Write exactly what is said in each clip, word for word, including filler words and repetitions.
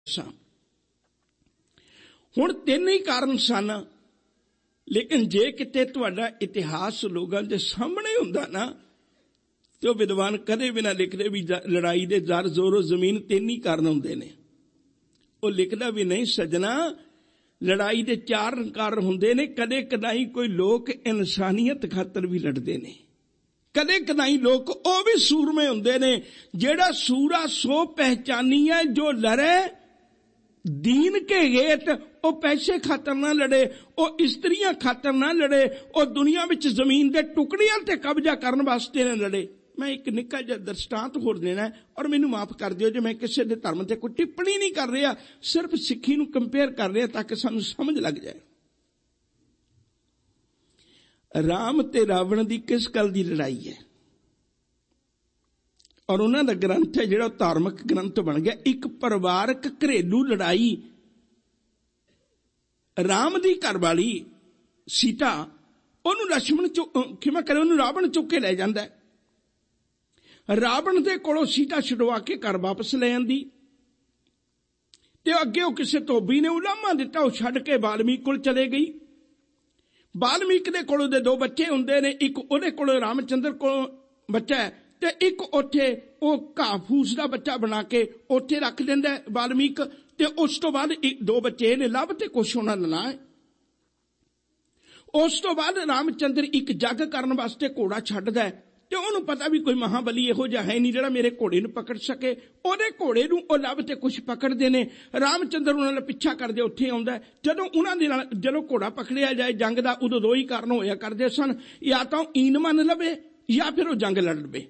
ਹੁਣ ਤਿੰਨ ਹੀ ਕਾਰਨ ਸਨ, ਲੇਕਿन ਜੇ ਕਿਤੇ ਤੁਹਾਡਾ ਇਤਿਹਾਸ ਲੋਕਾਂ ਦੇ ਸਾਹਮਣੇ ਹੁੰਦਾ ਨਾ ਤੇ ਉਹ ਵਿਦਵਾਨ ਕਦੇ ਵੀ ਨਾ ਲਿਖਦੇ ਵੀ ਲੜਾਈ ਦੇ ਜ਼ਰ ਜ਼ੋਰੋ ਜ਼ਮੀਨ ਤਿੰਨ ਹੀ ਕਾਰਨ ਹੁੰਦੇ ਨੇ। ਉਹ ਲਿਖਦਾ ਵੀ ਨਹੀਂ ਸੱਜਣਾ, ਲੜਾਈ ਦੇ ਚਾਰ ਕਾਰਨ ਹੁੰਦੇ ਨੇ। ਕਦੇ ਕਦਾਈ ਕੋਈ ਲੋਕ ਇਨਸਾਨੀਅਤ ਖਾਤਰ ਵੀ ਲੜਦੇ ਨੇ, ਕਦੇ ਕਦਾਈ ਲੋਕ ਉਹ ਵੀ ਸੂਰਮੇ ਹੁੰਦੇ ਨੇ। ਜਿਹੜਾ ਸੂਰਾ ਸੋ ਪਹਿਚਾਨੀ ਹੈ, ਜੋ ਲੜੇ दीन के गेट, ਉਹ ਪੈਸੇ ਖਾਤਰ ਨਾ ਲੜੇ, ਉਹ ਇਸਤਰੀਆਂ ਖਾਤਰ ਨਾ ਲੜੇ, ਉਹ ਦੁਨੀਆ ਵਿੱਚ ਜ਼ਮੀਨ ਦੇ ਟੁਕੜਿਆਂ ਤੇ ਕਬਜ਼ਾ ਕਰਨ ਵਾਸਤੇ ਨਾ ਲੜੇ। ਮੈਂ ਇੱਕ ਨਿੱਕਾ ਜਿਹਾ ਦ੍ਰਿਸ਼ਟਾਂਤ ਹੋਰ ਦੇਣਾ ਹੈ, ਔਰ ਮੈਨੂੰ ਮਾਫ ਕਰ ਦਿਓ ਜੇ ਮੈਂ ਕਿਸੇ ਦੇ ਧਰਮ ਤੇ ਕੋਈ ਟਿੱਪਣੀ ਨਹੀਂ ਕਰ ਰਿਹਾ, ਸਿਰਫ ਸਿੱਖੀ ਨੂੰ ਕੰਪੇਅਰ ਕਰ ਰਿਹਾ ਤਾਂ ਕਿ ਸਾਨੂੰ ਸਮਝ ਲੱਗ ਜਾਏ। ਰਾਮ ਤੇ ਰਾਵਣ ਦੀ ਕਿਸ ਗੱਲ ਦੀ ਲੜਾਈ ਹੈ? ਔਰ ਉਹਨਾਂ ਦਾ ਗ੍ਰੰਥ ਹੈ ਜਿਹੜਾ ਧਾਰਮਿਕ ਗ੍ਰੰਥ ਬਣ ਗਿਆ, ਇੱਕ ਪਰਿਵਾਰਕ ਘਰੇਲੂ ਲੜਾਈ। ਰਾਮ ਦੀ ਘਰਵਾਲੀ ਸੀਤਾ, ਉਹਨੂੰ ਲక్ష్మణ ਖਿਮਾ ਕਰੇ ਉਹਨੂੰ ਰਾਵਣ ਚੁੱਕ ਕੇ ਲੈ ਜਾਂਦਾ ਹੈ। ਰਾਵਣ ਦੇ ਕੋਲੋਂ ਸੀਤਾ ਛੁਡਵਾ ਕੇ ਘਰ ਵਾਪਸ ਲੈ ਆਂਦੀ ਤੇ ਅੱਗੇ ਉਹ ਕਿਸੇ ਧੋਬੀ ਨੇ ਉਲਾਮਾ ਦਿੱਤਾ, ਉਹ ਛੱਡ ਕੇ ਵਾਲਮੀਕ ਕੋਲ ਚਲੇ ਗਈ। ਵਾਲਮੀਕ ਦੇ ਕੋਲ ਉਹਦੇ ਦੋ ਬੱਚੇ ਹੁੰਦੇ ਨੇ, ਇੱਕ ਉਹਦੇ ਕੋਲ ਰਾਮਚੰਦਰ ਕੋਲ ਬੱਚਾ ਹੈ ਤੇ ਇੱਕ ਉੱਥੇ ਉਹ ਘਾਹ ਫੂਸ ਦਾ ਬੱਚਾ ਬਣਾ ਕੇ ਉੱਥੇ ਰੱਖ ਦਿੰਦਾ ਵਾਲਮੀਕ। ਤੇ ਉਸ ਤੋਂ ਬਾਅਦ ਦੋ ਬੱਚੇ ਨੇ ਲਵ ਤੇ ਕੁਛ ਉਹਨਾਂ ਦਾ ਨਾਂ ਹੈ। ਉਸ ਤੋਂ ਬਾਅਦ ਰਾਮਚੰਦਰ ਇੱਕ ਜੱਗ ਕਰਨ ਵਾਸਤੇ ਘੋੜਾ ਛੱਡਦਾ ਤੇ ਉਹਨੂੰ ਪਤਾ ਵੀ ਕੋਈ ਮਹਾਬਲੀ ਇਹੋ ਜਿਹਾ ਹੈ ਨਹੀਂ ਜਿਹੜਾ ਮੇਰੇ ਘੋੜੇ ਨੂੰ ਪਕੜ ਸਕੇ। ਉਹਦੇ ਘੋੜੇ ਨੂੰ ਉਹ ਲਵ ਤੇ ਕੁਛ ਪਕੜਦੇ ਨੇ, ਰਾਮਚੰਦਰ ਉਹਨਾਂ ਦਾ ਪਿੱਛਾ ਕਰਦੇ ਉੱਥੇ ਆਉਂਦਾ। ਜਦੋਂ ਉਹਨਾਂ ਦੇ ਨਾਲ ਜਦੋਂ ਘੋੜਾ ਪਕੜਿਆ ਜਾਏ ਜੰਗ ਦਾ, ਉਦੋਂ ਦੋ ਹੀ ਕਾਰਨ ਹੋਇਆ ਕਰਦੇ ਸਨ, ਜਾਂ ਤਾਂ ਈਨ ਮੰਨ ਲਵੇ ਜਾਂ ਫਿਰ ਉਹ ਜੰਗ ਲੜ ਲਵੇ।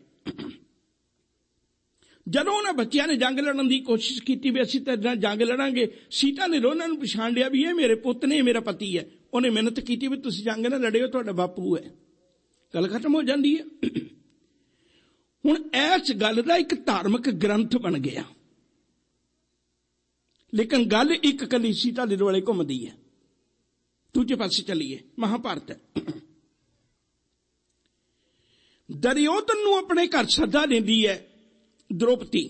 ਜਦੋਂ ਉਹਨਾਂ ਬੱਚਿਆਂ ਨੇ ਜੰਗ ਲੜਨ ਦੀ ਕੋਸ਼ਿਸ਼ ਕੀਤੀ ਵੀ ਅਸੀਂ ਤਾਂ ਜੰਗ ਲੜਾਂਗੇ, ਸੀਤਾ ਨੇ ਉਹਨਾਂ ਨੂੰ ਪਛਾਣ ਲਿਆ ਵੀ ਇਹ ਮੇਰੇ ਪੁੱਤ ਨੇ, ਮੇਰਾ ਪਤੀ ਹੈ। ਉਹਨੇ ਮਿਹਨਤ ਕੀਤੀ ਵੀ ਤੁਸੀਂ ਜੰਗ ਨਾ ਲੜਿਓ, ਤੁਹਾਡਾ ਬਾਪੂ ਹੈ। ਗੱਲ ਖਤਮ ਹੋ ਜਾਂਦੀ ਹੈ। ਹੁਣ ਇਸ ਗੱਲ ਦਾ ਇੱਕ ਧਾਰਮਿਕ ਗ੍ਰੰਥ ਬਣ ਗਿਆ, ਲੇਕਿਨ ਗੱਲ ਇੱਕ ਕੱਲੀ ਸੀਤਾ ਦੇ ਦੁਆਲੇ ਘੁੰਮਦੀ ਹੈ। ਦੂਜੇ ਪਾਸੇ ਚੱਲੀਏ, ਮਹਾਭਾਰਤ ਹੈ। ਦੁਰਯੋਧਨ ਨੂੰ ਆਪਣੇ ਘਰ ਸੱਦਾ ਦਿੰਦੀ ਹੈ ਦ੍ਰੋਪਦੀ।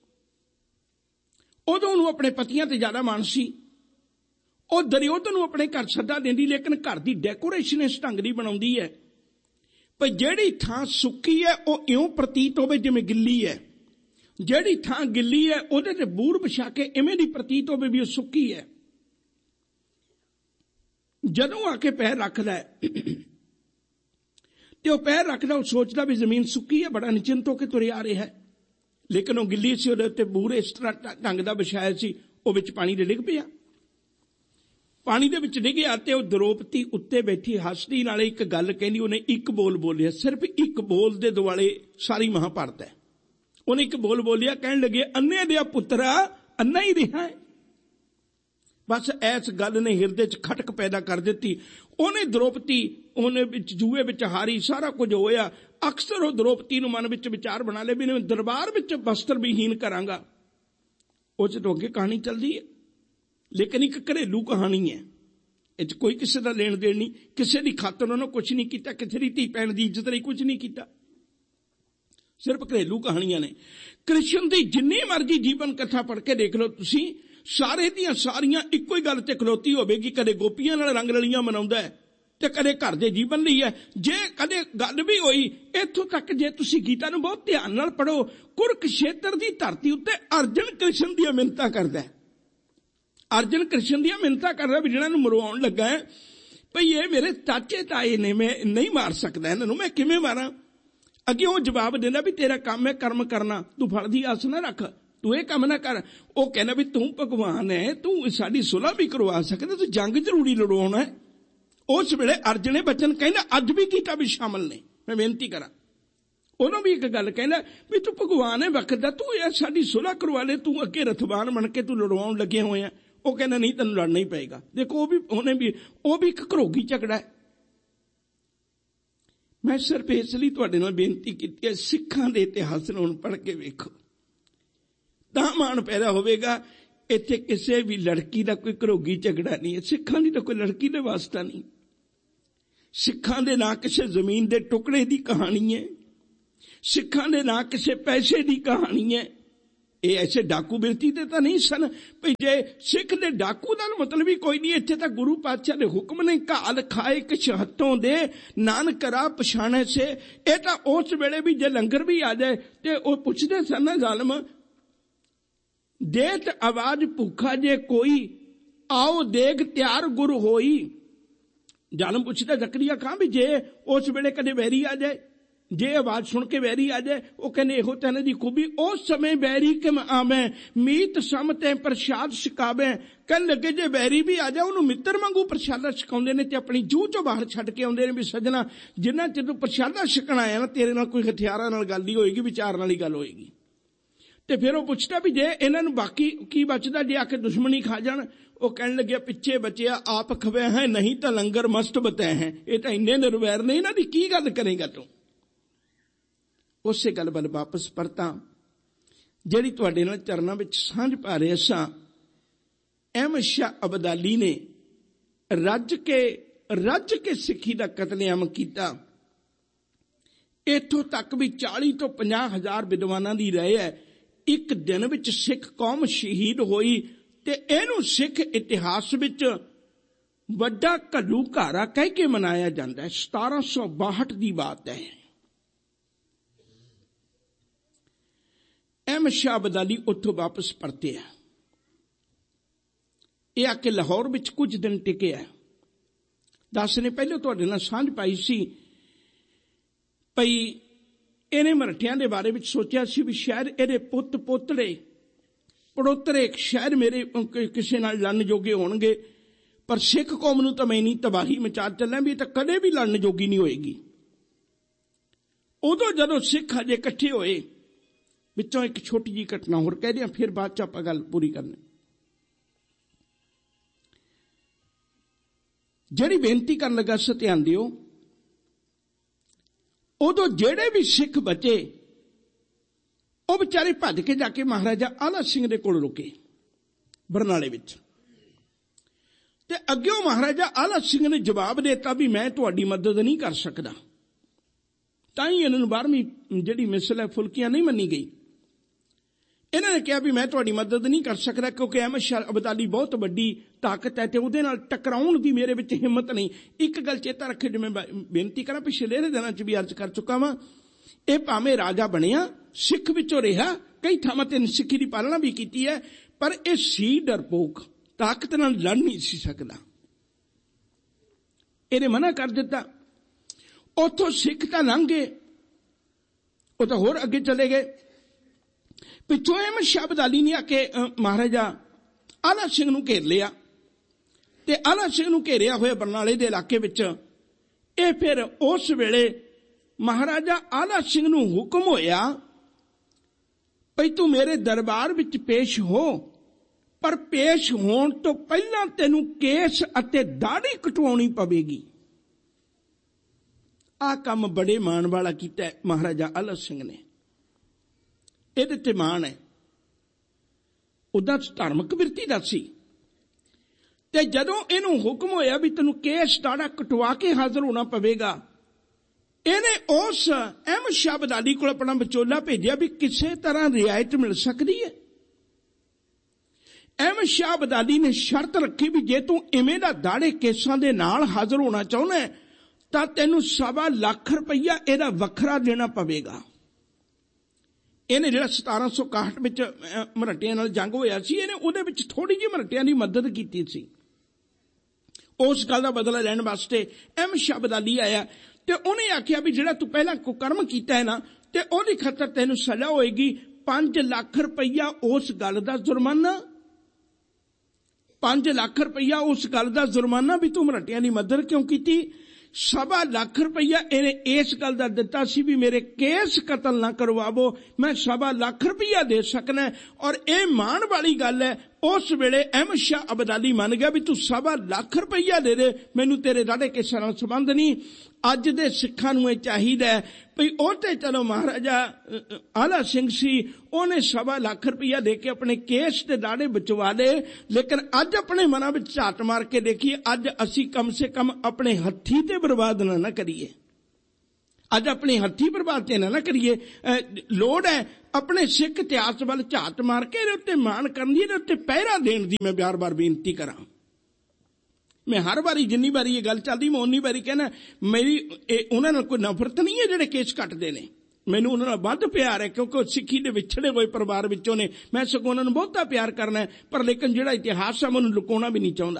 ਉਦੋਂ ਉਹਨੂੰ ਆਪਣੇ ਪਤੀਆਂ ਤੇ ਜ਼ਿਆਦਾ ਮਾਣ ਸੀ। ਉਹ ਦੁਰਯੋਧਨ ਨੂੰ ਆਪਣੇ ਘਰ ਸੱਦਾ ਦਿੰਦੀ, ਲੇਕਿਨ ਘਰ ਦੀ ਡੈਕੋਰੇਸ਼ਨ ਇਸ ਢੰਗ ਦੀ ਬਣਾਉਂਦੀ ਹੈ ਪਰ ਜਿਹੜੀ ਥਾਂ ਸੁੱਕੀ ਹੈ ਉਹ ਇਉਂ ਪ੍ਰਤੀਤ ਹੋਵੇ ਜਿਵੇਂ ਗਿੱਲੀ ਹੈ, ਜਿਹੜੀ ਥਾਂ ਗਿੱਲੀ ਹੈ ਉਹਦੇ ਤੇ ਬੂਰ ਵਿਛਾ ਕੇ ਇਵੇਂ ਦੀ ਪ੍ਰਤੀਤ ਹੋਵੇ ਵੀ ਉਹ ਸੁੱਕੀ ਹੈ। ਜਦੋਂ ਆ ਕੇ ਪੈਰ ਰੱਖਦਾ ਤੇ ਉਹ ਪੈਰ ਰੱਖਦਾ, ਉਹ ਸੋਚਦਾ ਵੀ ਜ਼ਮੀਨ ਸੁੱਕੀ ਹੈ, ਬੜਾ ਨਿਚਿੰਤ ਹੋ ਕੇ ਤੁਰਿਆ ਆ ਰਿਹਾ ਹੈ, ਲੇਕਿਨ ਉਹ ਗਿੱਲੀ ਸੀ। ਉਹਦੇ ਉੱਤੇ ਬੂਰ ਇਸ ਤਰ੍ਹਾਂ ਢੰਗ ਦਾ ਵਿਛਾਇਆ ਸੀ, ਉਹ ਵਿੱਚ ਪਾਣੀ ਦੇ ਡਿੱਗ ਪਿਆ। ਪਾਣੀ ਦੇ ਵਿੱਚ ਡਿੱਗਿਆ ਤੇ ਉਹ ਦ੍ਰੋਪਦੀ ਉੱਤੇ ਬੈਠੀ ਹੱਸਦੀ ਨਾਲੇ ਇੱਕ ਗੱਲ ਕਹਿੰਦੀ। ਉਹਨੇ ਇੱਕ ਬੋਲ ਬੋਲਿਆ, ਸਿਰਫ ਇੱਕ ਬੋਲ ਦੇ ਦੁਆਲੇ ਸਾਰੀ ਮਹਾਭਾਰਤ ਹੈ। ਉਹਨੇ ਇੱਕ ਬੋਲ ਬੋਲਿਆ, ਕਹਿਣ ਲੱਗੇ ਅੰਨੇ ਦਿਆ ਪੁੱਤਰਾ ਅੰਨਾ ਹੀ ਰਿਹਾ ਹੈ। ਬਸ ਇਸ ਗੱਲ ਨੇ ਹਿਰਦੇ 'ਚ ਖਟਕ ਪੈਦਾ ਕਰ ਦਿੱਤੀ। ਉਹਨੇ ਦ੍ਰੋਪਦੀ ਉਹਨੇ ਵਿੱਚ ਜੂਏ ਵਿੱਚ ਹਾਰੀ, ਸਾਰਾ ਕੁਝ ਹੋਇਆ। ਅਕਸਰ ਉਹ ਦ੍ਰੋਪਦੀ ਨੂੰ ਮਨ ਵਿੱਚ ਵਿਚਾਰ ਬਣਾ ਲਏ ਵੀ ਮੈਂ ਦਰਬਾਰ ਵਿੱਚ ਵਸਤਰ ਵਿਹੀਨ ਕਰਾਂਗਾ। ਉਹ 'ਚ ਤੋਂ ਅੱਗੇ ਕਹਾਣੀ ਚੱਲਦੀ ਹੈ, ਲੇਕਿਨ ਇੱਕ ਘਰੇਲੂ ਕਹਾਣੀ ਹੈ। ਇਹ 'ਚ ਕੋਈ ਕਿਸੇ ਦਾ ਲੈਣ ਦੇਣ ਨਹੀਂ, ਕਿਸੇ ਦੀ ਖਾਤਰ ਉਹਨੇ ਕੁਛ ਨਹੀਂ ਕੀਤਾ, ਕਿਸੇ ਦੀ ਧੀ ਭੈਣ ਦੀ ਇੱਜ਼ਤ ਲਈ ਕੁਝ ਨਹੀਂ ਕੀਤਾ, ਸਿਰਫ ਘਰੇਲੂ ਕਹਾਣੀਆਂ ਨੇ। ਕ੍ਰਿਸ਼ਨ ਦੀ ਜਿੰਨੀ ਮਰਜ਼ੀ ਜੀਵਨ ਕਥਾ ਪੜ੍ਹ ਕੇ ਦੇਖ ਲਓ ਤੁਸੀਂ, ਸਾਰੇ ਦੀਆਂ ਸਾਰੀਆਂ ਇੱਕੋ ਹੀ ਗੱਲ ਤੇ ਖਲੋਤੀ ਹੋਵੇਗੀ। ਕਦੇ ਗੋਪੀਆਂ ਨਾਲ ਰੰਗ ਰਲੀਆਂ ਮਨਾਉਂਦਾ ਹੈ ਤੇ ਕਦੇ ਘਰ ਦੇ ਜੀਵਨ ਲਈ ਹੈ। ਜੇ ਕਦੇ ਗੱਲ ਵੀ ਹੋਈ ਇੱਥੋਂ ਤੱਕ, ਜੇ ਤੁਸੀਂ ਗੀਤਾ ਨੂੰ ਬਹੁਤ ਧਿਆਨ ਨਾਲ ਪੜ੍ਹੋ, ਕੁਰਕਸ਼ੇਤਰ ਦੀ ਧਰਤੀ ਉੱਤੇ ਅਰਜਨ ਕ੍ਰਿਸ਼ਨ ਦੀਆਂ ਮਿੰਨਤਾਂ ਕਰਦਾ ਹੈ। ਅਰਜਨ ਕ੍ਰਿਸ਼ਨ ਦੀਆਂ ਮਿੰਨਤਾਂ ਕਰਦਾ ਵੀ ਜਿਹਨਾਂ ਨੂੰ ਮਰਵਾਉਣ ਲੱਗਾ ਹੈ, ਭਈ ਇਹ ਮੇਰੇ ਚਾਚੇ ਤਾਏ ਨੇ, ਮੈਂ ਨਹੀਂ ਮਾਰ ਸਕਦਾ ਇਹਨਾਂ ਨੂੰ, ਮੈਂ ਕਿਵੇਂ ਮਾਰਾਂ? ਅੱਗੇ ਉਹ ਜਵਾਬ ਦਿੰਦਾ ਵੀ ਤੇਰਾ ਕੰਮ ਹੈ ਕਰਮ ਕਰਨਾ, ਤੂੰ ਫਲ ਦੀ ਆਸ ਨਾ ਰੱਖ, ਤੂੰ ਇਹ ਕੰਮ ਨਾ ਕਰ। ਉਹ ਕਹਿੰਦਾ ਵੀ ਤੂੰ ਭਗਵਾਨ ਹੈ, ਤੂੰ ਸਾਡੀ ਸੁਲ੍ਹਾ ਵੀ ਕਰਵਾ ਸਕਦਾ, ਤੂੰ ਜੰਗ ਜ਼ਰੂਰੀ ਲੜਾਉਣਾ ਹੈ। ਉਸ ਵੇਲੇ ਅਰਜਨ ਨੇ ਬਚਨ ਕਹਿੰਦਾ ਅੱਜ ਵੀ ਗੀਤਾ ਵੀ ਸ਼ਾਮਲ ਨੇ, ਮੈਂ ਬੇਨਤੀ ਕਰਾਂ। ਉਹਨੂੰ ਵੀ ਇੱਕ ਗੱਲ ਕਹਿੰਦਾ ਵੀ ਤੂੰ ਭਗਵਾਨ ਹੈ ਵਕਤ ਦਾ, ਤੂੰ ਇਹ ਸਾਡੀ ਸੁਲ੍ਹਾ ਕਰਵਾ ਲੈ, ਤੂੰ ਅੱਗੇ ਰਥਵਾਨ ਬਣ ਕੇ ਤੂੰ ਲੜਵਾਉਣ ਲੱਗੇ ਹੋਏ ਆ। ਉਹ ਕਹਿੰਦਾ ਨਹੀਂ, ਤੈਨੂੰ ਲੜਨਾ ਹੀ ਪਏਗਾ। ਦੇਖੋ ਉਹ ਵੀ ਉਹਨੇ ਵੀ ਉਹ ਵੀ ਇੱਕ ਘਰੋਗੀ ਝਗੜਾ ਹੈ। ਮੈਂ ਸਿਰਫ ਇਸ ਲਈ ਤੁਹਾਡੇ ਨਾਲ ਬੇਨਤੀ ਕੀਤੀ ਹੈ, ਸਿੱਖਾਂ ਦੇ ਇਤਿਹਾਸ ਨੂੰ ਹੁਣ ਪੜ੍ਹ ਕੇ ਵੇਖੋ ਤਾਂ ਮਾਣ ਪੈਦਾ ਹੋਵੇਗਾ। ਇੱਥੇ ਕਿਸੇ ਵੀ ਲੜਕੀ ਦਾ ਕੋਈ ਘਰੋਗੀ ਝਗੜਾ ਨਹੀਂ ਹੈ, ਸਿੱਖਾਂ ਦੀ ਤਾਂ ਕੋਈ ਲੜਕੀ ਦਾ ਵਾਸਤਾ ਨਹੀਂ। ਸਿੱਖਾਂ ਦੇ ਨਾਂ ਕਿਸੇ ਜ਼ਮੀਨ ਦੇ ਟੁਕੜੇ ਦੀ ਕਹਾਣੀ ਹੈ, ਸਿੱਖਾਂ ਦੇ ਨਾਂ ਕਿਸੇ ਪੈਸੇ ਦੀ ਕਹਾਣੀ ਹੈ। ये ऐसे डाकू बिरती ते तां नहीं सन भी जे सिख दे डाकू दा मतलब ही कोई नहीं। इत्थे तां गुरु पातशाह दे हुक्म ने घाल खाए किछ हत्थों दे नानक रा पछाणे से। ये तां उस वेले भी जे लंगर भी आ जाए ते ओ पुछदे सन ना जालम देत आवाज भूखा जे कोई आओ देग त्यार गुरु होई। जालम पुछदा जकरिया खां भी जे उस वेले कदे वैरी आ जाए जे आवाज सुन के वैरी आ जाए वो कहने एहो तेन दी खूबी उस समय वैरी किम आवे मीत सम ते प्रसाद छकावे। कह लगे जे वैरी भी आ जाए उन्होंने मित्र वांगू प्रसादा छकाउंदे ने ते अपनी जूह चों बाहर छड्ड के आउंदे ने भी सजना जिन्ना चिर तूं प्रसादा छकण आया ना तेरे नाल कोई हथियारां नाल गल नहीं होएगी विचार नाल ही गल होएगी। ते फिर वो पुछदा भी जे इन्हां नूं बाकी की बचदा जे आके दुश्मनी खा जाण। वो कहने लगे पिछे बचिया आप खवे हैं नहीं तो लंगर मस्त बतै हैं। ये तो इन्ने निर्वैर ने इन्हां दी की गल करेगा तू। उसे गल बल वापस परता जिहड़ी तुहाडे नाल चरनां विच सांझ पा रहे सां। अहमद शाह अब्दाली ने रज के रज के सिੱਖੀ ਦਾ कतलेआम कीता। इत्थों तक भी चाली तो पचास हजार विद्वानां दी राय है एक दिन विच सिख कौम शहीद होई ते इहनूं सिख इतिहास विच वड्डा घल्लूघारा कह के मनाया जाता है। सतारह सौ बाहठ की बात है। अहमद शाह अब्दाली उत्थों वापस परते है। यह आके लाहौर विच कुछ दिन टिके है। दस ने पहले तुहाडे नाल सांझ पाई सी पई इहने मराठियां दे बारे विच सोचिया सी भी शायद इहदे पुत पोतड़े पड़ोतरे शायद मेरे किसी नाल लड़न जोगे होणगे पर सिख कौम नूं तां मैं नहीं तबाही मचा चलिया भी तां कदे भी लड़न जोगी नहीं होएगी। उदों जदों सिख हजे इकट्ठे होए विचों एक छोटी जी घटना होर कह दिया फिर बाद च आपां गल पूरी करनी। जिहड़ी बेनती करन लगा सी ध्यान दिओ उदों जेड़े भी सिख बचे वो बेचारे भज के जाके महाराजा आला सिंह दे कोल रुके बरनाले विच ते अग्गों महाराजा आला सिंह ने जवाब देता भी मैं तुहाडी मदद नहीं कर सकदा। तां ही इन्हां नूं बारहवीं जिहड़ी मिसल है फुलकियां नहीं मन्नी गई। इन्होंने कहा भी मैं तुहाडी मदद नहीं कर सकता क्योंकि अहमद शाह अब्दाली बहुत वड्डी ताकत है ते उहदे नाल टकराउण दी मेरे विच हिम्मत नहीं। एक गल चेता रखे जो मैं बेनती करा पिछले दिनां च भी अर्ज कर चुका वां ये भावें राजा बनिया सिख विचों रहा कई थावां ते सिक्खी दी पालना भी कीती है पर यह सी डरपोक ताकत नाल लड़ नहीं सी सकदा। इहने मना कर दिता। उत्थों सिख तां लंघ गए वो तां होर अगे चले गए। पिछों अहमद शाह अब्दाली ने आके महाराजा आला सिंह नूं घेर लिया ते आला सिंह नूं घेरिया होया बरनाले दे इलाके विच ये फिर उस वेले महाराजा आला सिंह नूं हुक्म होया भई तू मेरे दरबार विच पेश हो पर पेश होण तो पहला तैनूं केस अते दाढ़ी कटवाउणी पवेगी। आ काम बड़े मान वाला कीता महाराजा आला सिंह ने। ਇਹਦੇ ਤੇ ਮਾਣ ਹੈ ਉਹਦਾ ਧਾਰਮਿਕ ਬਿਰਤੀ ਦਾ ਸੀ ਤੇ ਜਦੋਂ ਇਹਨੂੰ ਹੁਕਮ ਹੋਇਆ ਵੀ ਤੈਨੂੰ ਕੇਸ ਦਾੜਾ ਕਟਵਾ ਕੇ ਹਾਜ਼ਰ ਹੋਣਾ ਪਵੇਗਾ ਇਹਨੇ ਉਸ ਅਹਿਮਦ ਸ਼ਾਹ ਅਬਦਾਲੀ ਕੋਲ ਆਪਣਾ ਵਿਚੋਲਾ ਭੇਜਿਆ ਵੀ ਕਿਸੇ ਤਰ੍ਹਾਂ ਰਿਆਇਤ ਮਿਲ ਸਕਦੀ ਹੈ। ਅਹਿਮਦ ਸ਼ਾਹ ਅਬਦਾਲੀ ਨੇ ਸ਼ਰਤ ਰੱਖੀ ਵੀ ਜੇ ਤੂੰ ਇਵੇਂ ਦਾ ਦਾੜੇ ਕੇਸਾਂ ਦੇ ਨਾਲ ਹਾਜ਼ਰ ਹੋਣਾ ਚਾਹੁੰਦਾ ਤਾਂ ਤੈਨੂੰ ਸਵਾ ਲੱਖ ਰੁਪਈਆ ਇਹਦਾ ਵੱਖਰਾ ਦੇਣਾ ਪਵੇਗਾ। ਇਹਨੇ ਜਿਹੜਾ ਸਤਾਰਾਂ ਸੌ ਇਕਾਹਠ ਵਿੱਚ ਮਰਾਠਿਆਂ ਨਾਲ ਜੰਗ ਹੋਇਆ ਸੀ ਇਹਨੇ ਉਹਦੇ ਵਿੱਚ ਥੋੜੀ ਜਿਹੀ ਮਰਾਠਿਆਂ ਦੀ ਮਦਦ ਕੀਤੀ ਸੀ। ਉਸ ਗੱਲ ਦਾ ਬਦਲਾ ਲੈਣ ਵਾਸਤੇ ਅਹਿਮਦ ਸ਼ਾਹ ਅਬਦਾਲੀ ਆਇਆ ਤੇ ਉਹਨੇ ਆਖਿਆ ਵੀ ਜਿਹੜਾ ਤੂੰ ਪਹਿਲਾਂ ਕੁਕਰਮ ਕੀਤਾ ਹੈ ਨਾ ਤੇ ਉਹਦੀ ਖਾਤਰ ਤੈਨੂੰ ਸਜ਼ਾ ਹੋਏਗੀ ਪੰਜ ਲੱਖ ਰੁਪਈਆ ਉਸ ਗੱਲ ਦਾ ਜੁਰਮਾਨਾ। ਪੰਜ ਲੱਖ ਰੁਪਈਆ ਉਸ ਗੱਲ ਦਾ ਜੁਰਮਾਨਾ ਵੀ ਤੂੰ ਮਰਾਠਿਆਂ ਦੀ ਮਦਦ ਕਿਉਂ ਕੀਤੀ। सवा लाख रुपया इन्हें इस गल का दिता सी भी मेरे केस कतल ना करवावो मैं सवा लाख रुपया दे सकना। और ये मान वाली गल है उस वेले अहमद शाह अब्दाली मान गया भी तू सवा लाख रुपया दे दे मैनू तेरे दाड़े केसां नाल संबंध नहीं। अज दे सिखां नूं इह चाहीदा है भई ओह ते चलो महाराजा आला सिंह सी उहने सवा लाख रुपया दे के अपने केस ते दाड़े बचवा ले लेकिन अज अपने मनां विच झात मार के देखिए अज असी कम से कम अपने हत्थी ते बर्बाद ना ना करिए। अज अपने हथी प्रभाव ते ना करिए। लोड़ है अपने सिख इतिहास वाल झात मार के इहदे उत्ते मान करन दी, इहदे उत्ते पहरा देण दी मैं बार बार बेनती करा। मैं हर बारी जिन्नी बारी ये गल चलदी मैं उन्नी बारी कहना मेरी उन्हां नाल कोई नफरत नहीं है जिहड़े केस कटदे ने, मैनूं उन्हां नाल वध प्यार है क्योंकि सिक्खी दे विछड़े होए परिवार विचों ने। मैं सगों उन्हां नूं बहुता प्यार करना है, पर लेकिन जिहड़ा इतिहास है मैं उन्हूं लुकाउणा भी नहीं चाहुंदा।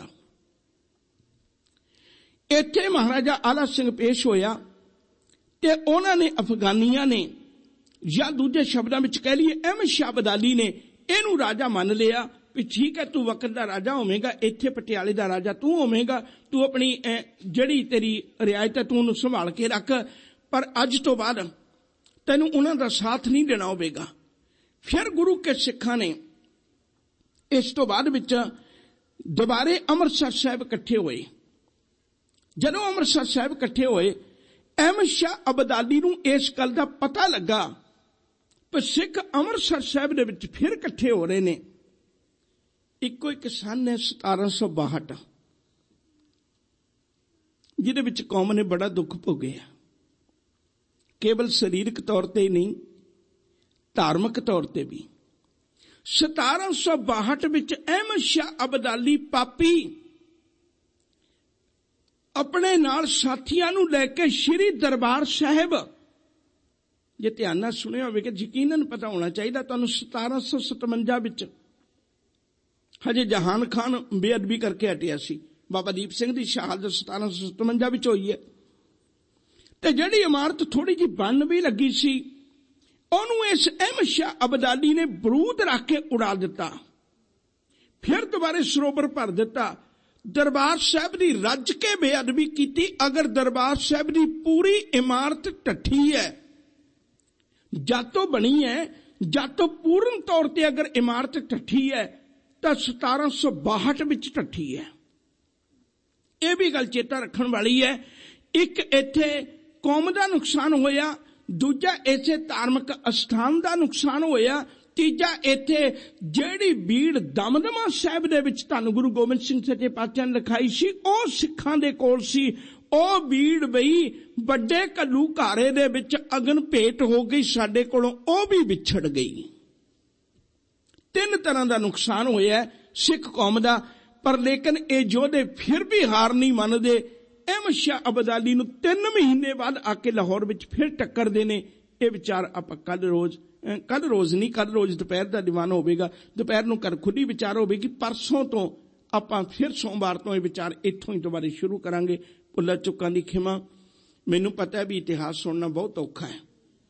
इत्थे महाराजा आला सिंह पेश होया ते उन्हां ने अफगानियां ने या दूजे शब्दां विच कह लईए अहमद शाह अब्दाली ने इहनूं राजा मान लिया भी ठीक है तू वक्त दा राजा होवेगा, इत्थे पटियाले दा राजा तू होवेगा, तू अपनी जिहड़ी तेरी रियायत है तू उहनूं संभाल के रख, पर अज तो बाद तैनूं उन्हां दा साथ नहीं देना होवेगा। फिर गुरु के सिखां ने इस तो बाद विच दोबारे अमृतसर साहिब इकट्ठे होए। जदों अमृतसर साहिब इकट्ठे होए अहमद शाह अब्दाली नूं इस गल दा पता लगा पर सिख अमृतसर साहिब दे विच फिर इकट्ठे हो रहे ने। इक्को एक सन है सतारह सौ बाहठ जिहदे विच कौम ने बड़ा दुख भोगिया, केवल शरीरक तौर ते ही नहीं धार्मिक तौर ते भी। सतारह सौ बाहठ विच अहमद शाह अब्दाली पापी अपने नाल साथियां नूं लैके श्री दरबार साहिब, जे ध्यान नाल सुनिया होवेगा यकीनन पता होना चाहिए तुहानूं सतारह सौ सतवंजा विच हजे जहान खान बेअदबी करके हटिया सी, बाबा दीप सिंह दी शहादत सतारह सौ सतवंजा विच होई है। ते जिहड़ी इमारत थोड़ी जी बन भी लगी सी ओनू इस अहमद शाह अब्दाली ने बरूद रख के उड़ा दिता, फिर दोबारे सरोवर भर दिता। दरबार साहब की रज के बेअदबी की। अगर दरबार साहब की पूरी इमारत ढठी है, जातो बनी है, जातो पूर्ण तौर पर अगर इमारत ढठी है तो सतारह सौ बाहठ विच ढठी है। यह भी गल चेता रखने वाली है। एक इत्थे कौम का नुकसान होया, दूजा इत्थे धार्मिक अस्थान का नुकसान होया, तीजा इत्थे जेड़ी भीड़ दमदमा साहिब दे विच धन गुरु गोबिंद सिंह सच्चे पातशाह ने लिखाई सी ओ सिखां दे कोल सी। ओ भीड़ बई बड़े कल्लू घारे दे विच अगन भेट हो गई साडे कोलों, ओ भी विछड़ गई। तीन तरह का नुकसान होया सिख कौम का, पर लेकिन ये योधे फिर भी हार नहीं मानते। अहमद शाह अब्दाली नूं तीन महीने बाद आके लाहौर विच फिर टक्करदे ने। ये विचार आपां कल रोज कल रोज नहीं कल रोज दोपहर का दीवान होगा, दोपहर नूं कर खुली विचार होगी। परसों तो आपां फिर सोमवार तो ये विचार इत्थों ही दोबारा शुरू करांगे। भुल्ला चुकां दी खिमा। मैनूं पता है भी इतिहास सुनना बहुत औखा है,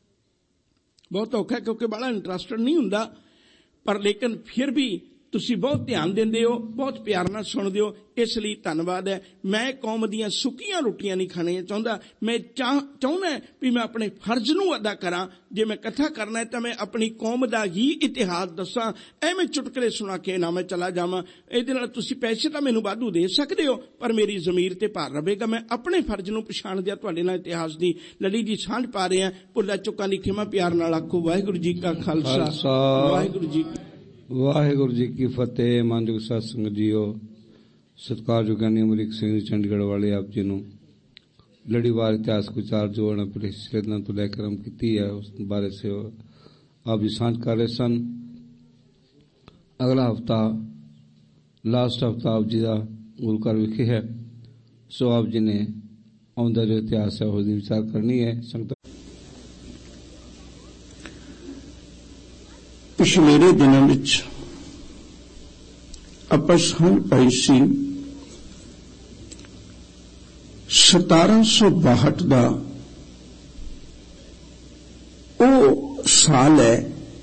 बहुत औखा है क्योंकि बड़ा इंटरस्टेड नहीं हुंदा, पर लेकिन फिर भी तुसी बहुत ध्यान देंदे हो, बहुत प्यार नाल सुणदे हो, इसलिए धन्नवाद है। मैं कौम दीयां सुक्कियां रोटियां नहीं खाणियां चाहुंदा, मैं चाह चाहुंदा भी मैं अपने फर्ज नूं अदा करां। जे मैं कथा करना है तो मैं अपनी कौम दा ही इतिहास दसां, एवें चुटकले सुना के ना मैं चला जावां। इहदे नाल तुसी पैसे तां मैनूं वाधू दे सकदे हो, पर मेरी ज़मीर ते भार रहेगा। मैं अपने फर्ज नूं पछाणदिआं तुहाडे नाल इतिहास दी लड़ी दी सांझ पा रिहा। भुल्ला चुक्कां दी खिमा प्यार नाल आखो वाहिगुरू जी का खालसा वाहिगुरू जी वाहिगुरू जी की फतेह। मानयोग साध संगत जीओ, सत्कारयोग ज्ञानी अमरीक सिंह चंडीगढ़ वाले आप जी नूं लड़ीवार इतिहास को चार जोड़ना पिछले तो लेकर हम की है उस बारे से आप जी सांझ कर रहे सन। अगला हफ्ता लास्ट हफ्ता आप जी का गुरु घर विखे है, सो आप जी ने आउंदा जो इतिहास है उसकी विचार करनी है। संगत पिछले दिनों में आपां सांझ पाई सी सतारह सौ बाहठ का वो साल है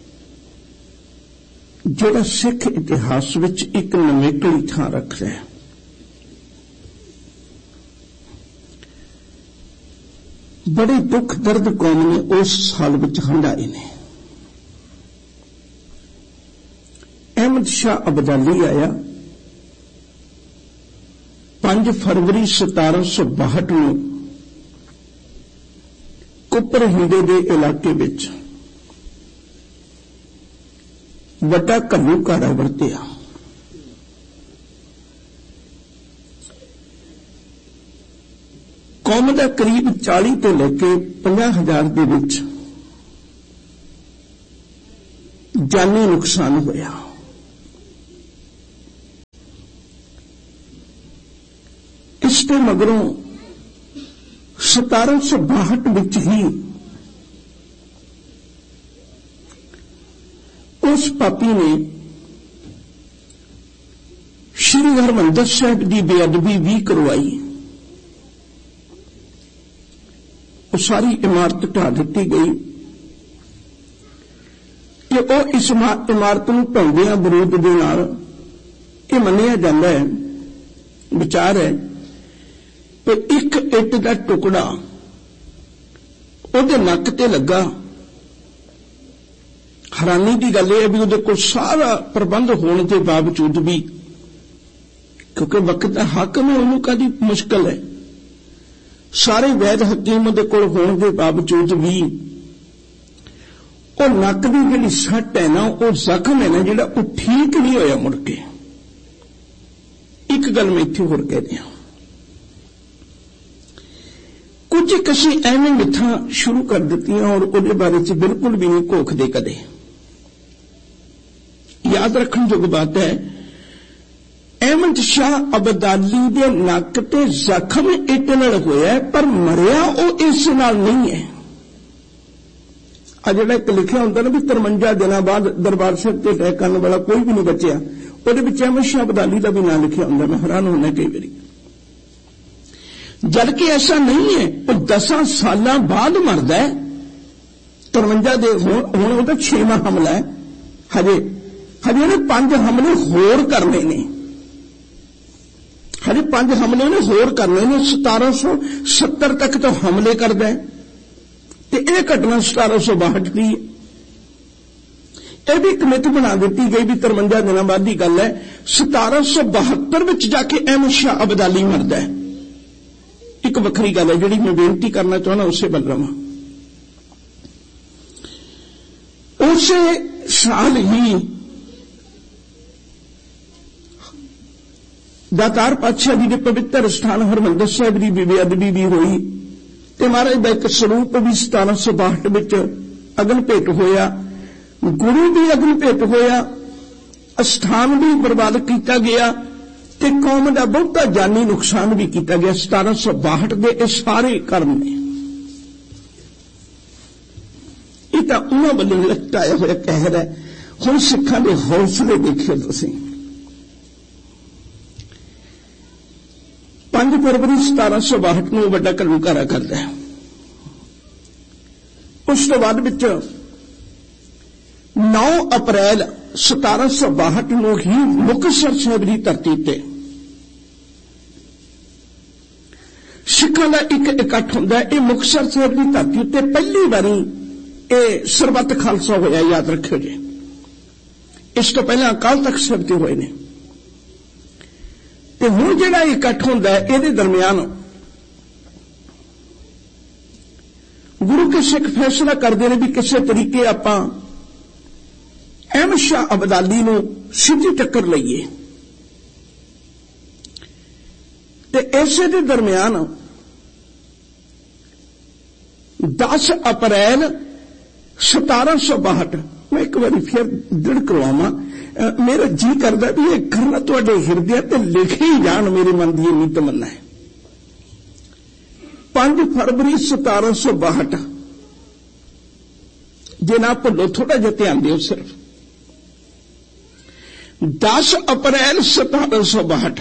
जिहड़ा सिख इतिहास विच एक नवेकली थां रख रहा है। बड़े दुख दर्द कौम ने उस साल विच हंडाए ने। अहमद शाह अब्दाली आया पांच फरवरी सतारह सौ बाहठ नूं कुपर हिंदे दे इलाके विच वड्डा घल्लू घारा वरतिया। कौम का करीब चाली तो लेके पंजाह हजार के विच जानी नुकसान होया। इसके मगरों सतारह सौ बाहठ विच ही उस पापी ने श्री हरमंदर साहिब की बेअदबी भी करवाई। वो सारी इमारत ढा दी गई कि वो इस इमारत को ढाउंदियां विरोध के नाल ये मन्निया जाता है, विचार है कि एक इट का टुकड़ा उहदे नक ते लगा। हैरानी की गल यह है भी उहदे कोल सारा प्रबंध होने के बावजूद भी, क्योंकि वक्त का हाकम है, उन्होंने कादी मुश्किल है, सारे वैद हकीम उहदे कोल होने के बावजूद भी और नक की जिहड़ी सट है ना, वो जख्म है ना जिहड़ा, वो ठीक नहीं होया मुड़ के। एक गल मैं इत्थे होर कह दिया, कुछ कसी एवं मिथां शुरू कर दित्तियां और उहदे बारे च बिल्कुल भी नहीं घोखदे कदे। याद रखने जोग बात है, अहमद शाह अब्दाली दे नक ते जख्म इट नाल होया है, पर मरिया वो इस नाल नहीं है। आ जिहड़ा एक लिखिया हुंदा ना भी तिरवंजा दिनां बाद दरबार साहिब ते अटैक करने वाला कोई भी नहीं बचिया, उहदे विच अहमद शाह अब्दाली का भी नाम लिखिया हुंदा। मैं हैरान होना कई बारी, जबकि ऐसा नहीं है। वो दसा साल बाद मरदा है, तिरवंजा दे हुण उहदा छेवां हमला है, हजे हजे उन्हें पांच हमले होर करने ने, हजे पांच हमले ने होर करने ने। सतारह सौ सत्तर तक तो हमले करदा है, ते यह घटना सतारह सौ बाहठ की है। यह भी कमेटी बना दी गई भी तिरवंजा दिनों बाद की गल है, सतारह सौ बहत्तर में जाके अहमद शाह अब्दाली मरदा है। एक वखरी गल है जिहड़ी मैं बेनती करना चाहना उसे बल रहा। उसे साल ही दातार पातशाह जी के पवित्र स्थान हरमंदर साहिब की बेअदबी भी हुई, ते महाराज का एक स्वरूप भी सतारह सौ बाहठ में अगन भेट होया, गुरु भी अगन भेट होया, स्थान भी बर्बाद किया गया, ते कौम का बहुता जानी नुकसान भी किया गया। सतारह सौ बाहठ के सारे कर्म ने ये तो उन्होंने वालों लटकाया हुआ कहर है। हुण सिखां दे हौसले देखियो तुसीं। पांच फरवरी सतारह सौ बाहठ को वड्डा घलूघारा करता है। उस तो बाद विच नौ अप्रैल सतारह सौ बाहठ को ही मुक्तसर साहिब की धरती ते सिखां दा एक इकट्ठ हुंदा है। ये मुक्तसर साहिब की धरती उत्ते पहली बारी ये सरबत खालसा होया, याद रखियो जी। इस तो पहले अकाल तख्त साहिब ते होए ने, ते हुण जिहड़ा इकट्ठ हुंदा है इहदे दरमियान गुरु के सिख फैसला करते हैं भी किसी तरीके आपां अहमद शाह अब्दाली नूं सीधी टक्कर लईए। ते इसे दे दरमियान दस अप्रैल सतारह सौ बाहठ मैं एक बार फिर दृढ़ करवावां, मेरा जी करता भी ये करना तुहाडे हिरदे ते लिखे ही जान, मेरे मन की इन्नी तमन्ना है। पांच फरवरी सतारह सौ बाहठ जे ना भुलो, थोड़ा जिहा ध्यान दिओ सिर्फ। दस अप्रैल सतारह सौ बाहठ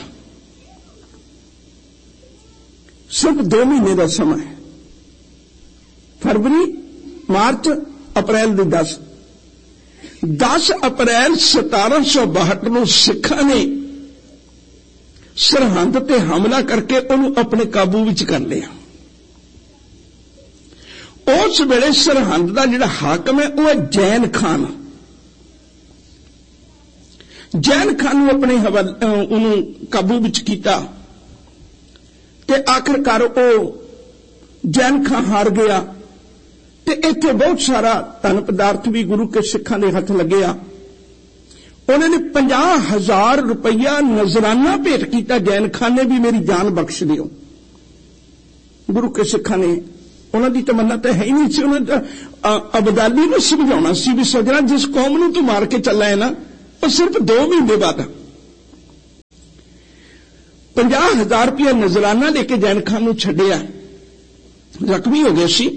सिर्फ दो महीने का समय है। फरवरी, मार्च, अप्रैल दी दस दस अप्रैल सतारह सौ बाहठ को सिखा ने सरहंद ते हमला करके उन्होंने अपने काबू विच कर लिया। उस वेले सरहंद का जिहड़ा हाकम है वह है जैन खान। जैन खान को अपने हवाले उन्होंने काबू विच कीता ते आखिरकार वो जैन खान हार गया ते इत्थे बहुत सारा धन पदार्थ भी गुरु के सिखां दे हथ लग्या। उन्होंने पचास हजार रुपया नजराना भेंट किया। जैन खान ने भी मेरी जान बख्श दियो। गुरु के सिखां ने उन्हां दी तमन्ना तो है ही नहीं सी। उन्हें अबदाली नूं समझाउणा सी भी सजना जिस कौम नूं तू मार के चला है ना, वो सिर्फ दो महीने बाद पंजाह हजार रुपया नजराना लेके जैन खान नूं छड्डिया, जख्मी हो गए सी।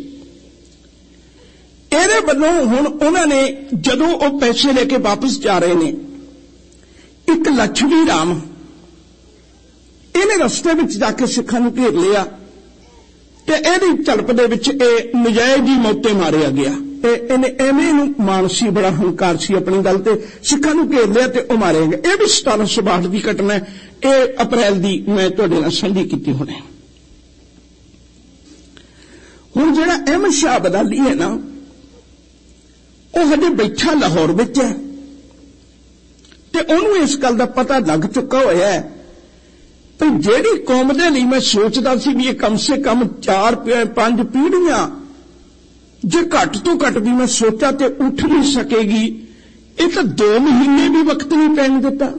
ਇਹਦੇ ਵੱਲੋਂ ਹੁਣ ਉਹਨਾਂ ਨੇ ਜਦੋਂ ਉਹ ਪੈਸੇ ਲੈ ਕੇ ਵਾਪਸ ਜਾ ਰਹੇ ਨੇ, ਇੱਕ ਲక్ష్ਮੀ ਰਾਮ ਇਹਨੇ ਰਸਤੇ ਵਿੱਚ ਜਾ ਕੇ ਸਿੱਖਾਂ ਨੂੰ ਘੇਰ ਲਿਆ ਤੇ ਇਹਦੀ ਝੜਪ ਦੇ ਵਿੱਚ ਇਹ ਨਜਾਇਜ਼ ਹੀ ਮੌਤੇ ਮਾਰਿਆ ਗਿਆ। ਇਹ ਇਹਨੇ ਐਵੇਂ ਨੂੰ ਮਾਨਸੀ ਬੜਾ ਹੰਕਾਰ ਸੀ ਆਪਣੀ ਗੱਲ ਤੇ, ਸਿੱਖਾਂ ਨੂੰ ਘੇਰ ਲਿਆ ਤੇ ਉਹ ਮਾਰਿਆ ਗਿਆ। ਇਹ ਵੀ ਸਤਾਰਾਂ ਸੌ ਬਾਹਠ ਦੀ ਘਟਨਾ ਹੈ, ਇਹ ਅਪ੍ਰੈਲ ਦੀ ਮੈਂ ਤੁਹਾਡੇ ਨਾਲ ਸਾਂਝੀ ਕੀਤੀ ਹੁਣੇ। ਹੁਣ ਜਿਹੜਾ ਅਹਿਮਦ ਸ਼ਾਹ ਅਬਦਾਲੀ ਹੈ ਨਾ, ਉਹ ਹਜੇ ਬੈਠਾ ਲਾਹੌਰ ਵਿੱਚ ਹੈ ਤੇ ਉਹਨੂੰ ਇਸ ਗੱਲ ਦਾ ਪਤਾ ਲੱਗ ਚੁੱਕਾ ਹੋਇਆ ਹੈ ਵੀ ਜਿਹੜੀ ਕੌਮ ਦੇ ਲਈ ਮੈਂ ਸੋਚਦਾ ਸੀ ਵੀ ਇਹ ਕਮ ਸੇ ਕਮ ਚਾਰ ਪੰਜ ਪੀੜ੍ਹੀਆਂ ਜੇ ਘੱਟ ਤੋਂ ਘੱਟ ਵੀ ਮੈਂ ਸੋਚਾ ਤੇ ਉੱਠ ਨਹੀਂ ਸਕੇਗੀ, ਇਹ ਤਾਂ ਦੋ ਮਹੀਨੇ ਵੀ ਵਕਤ ਨਹੀਂ ਪੈਣ ਦਿੱਤਾ।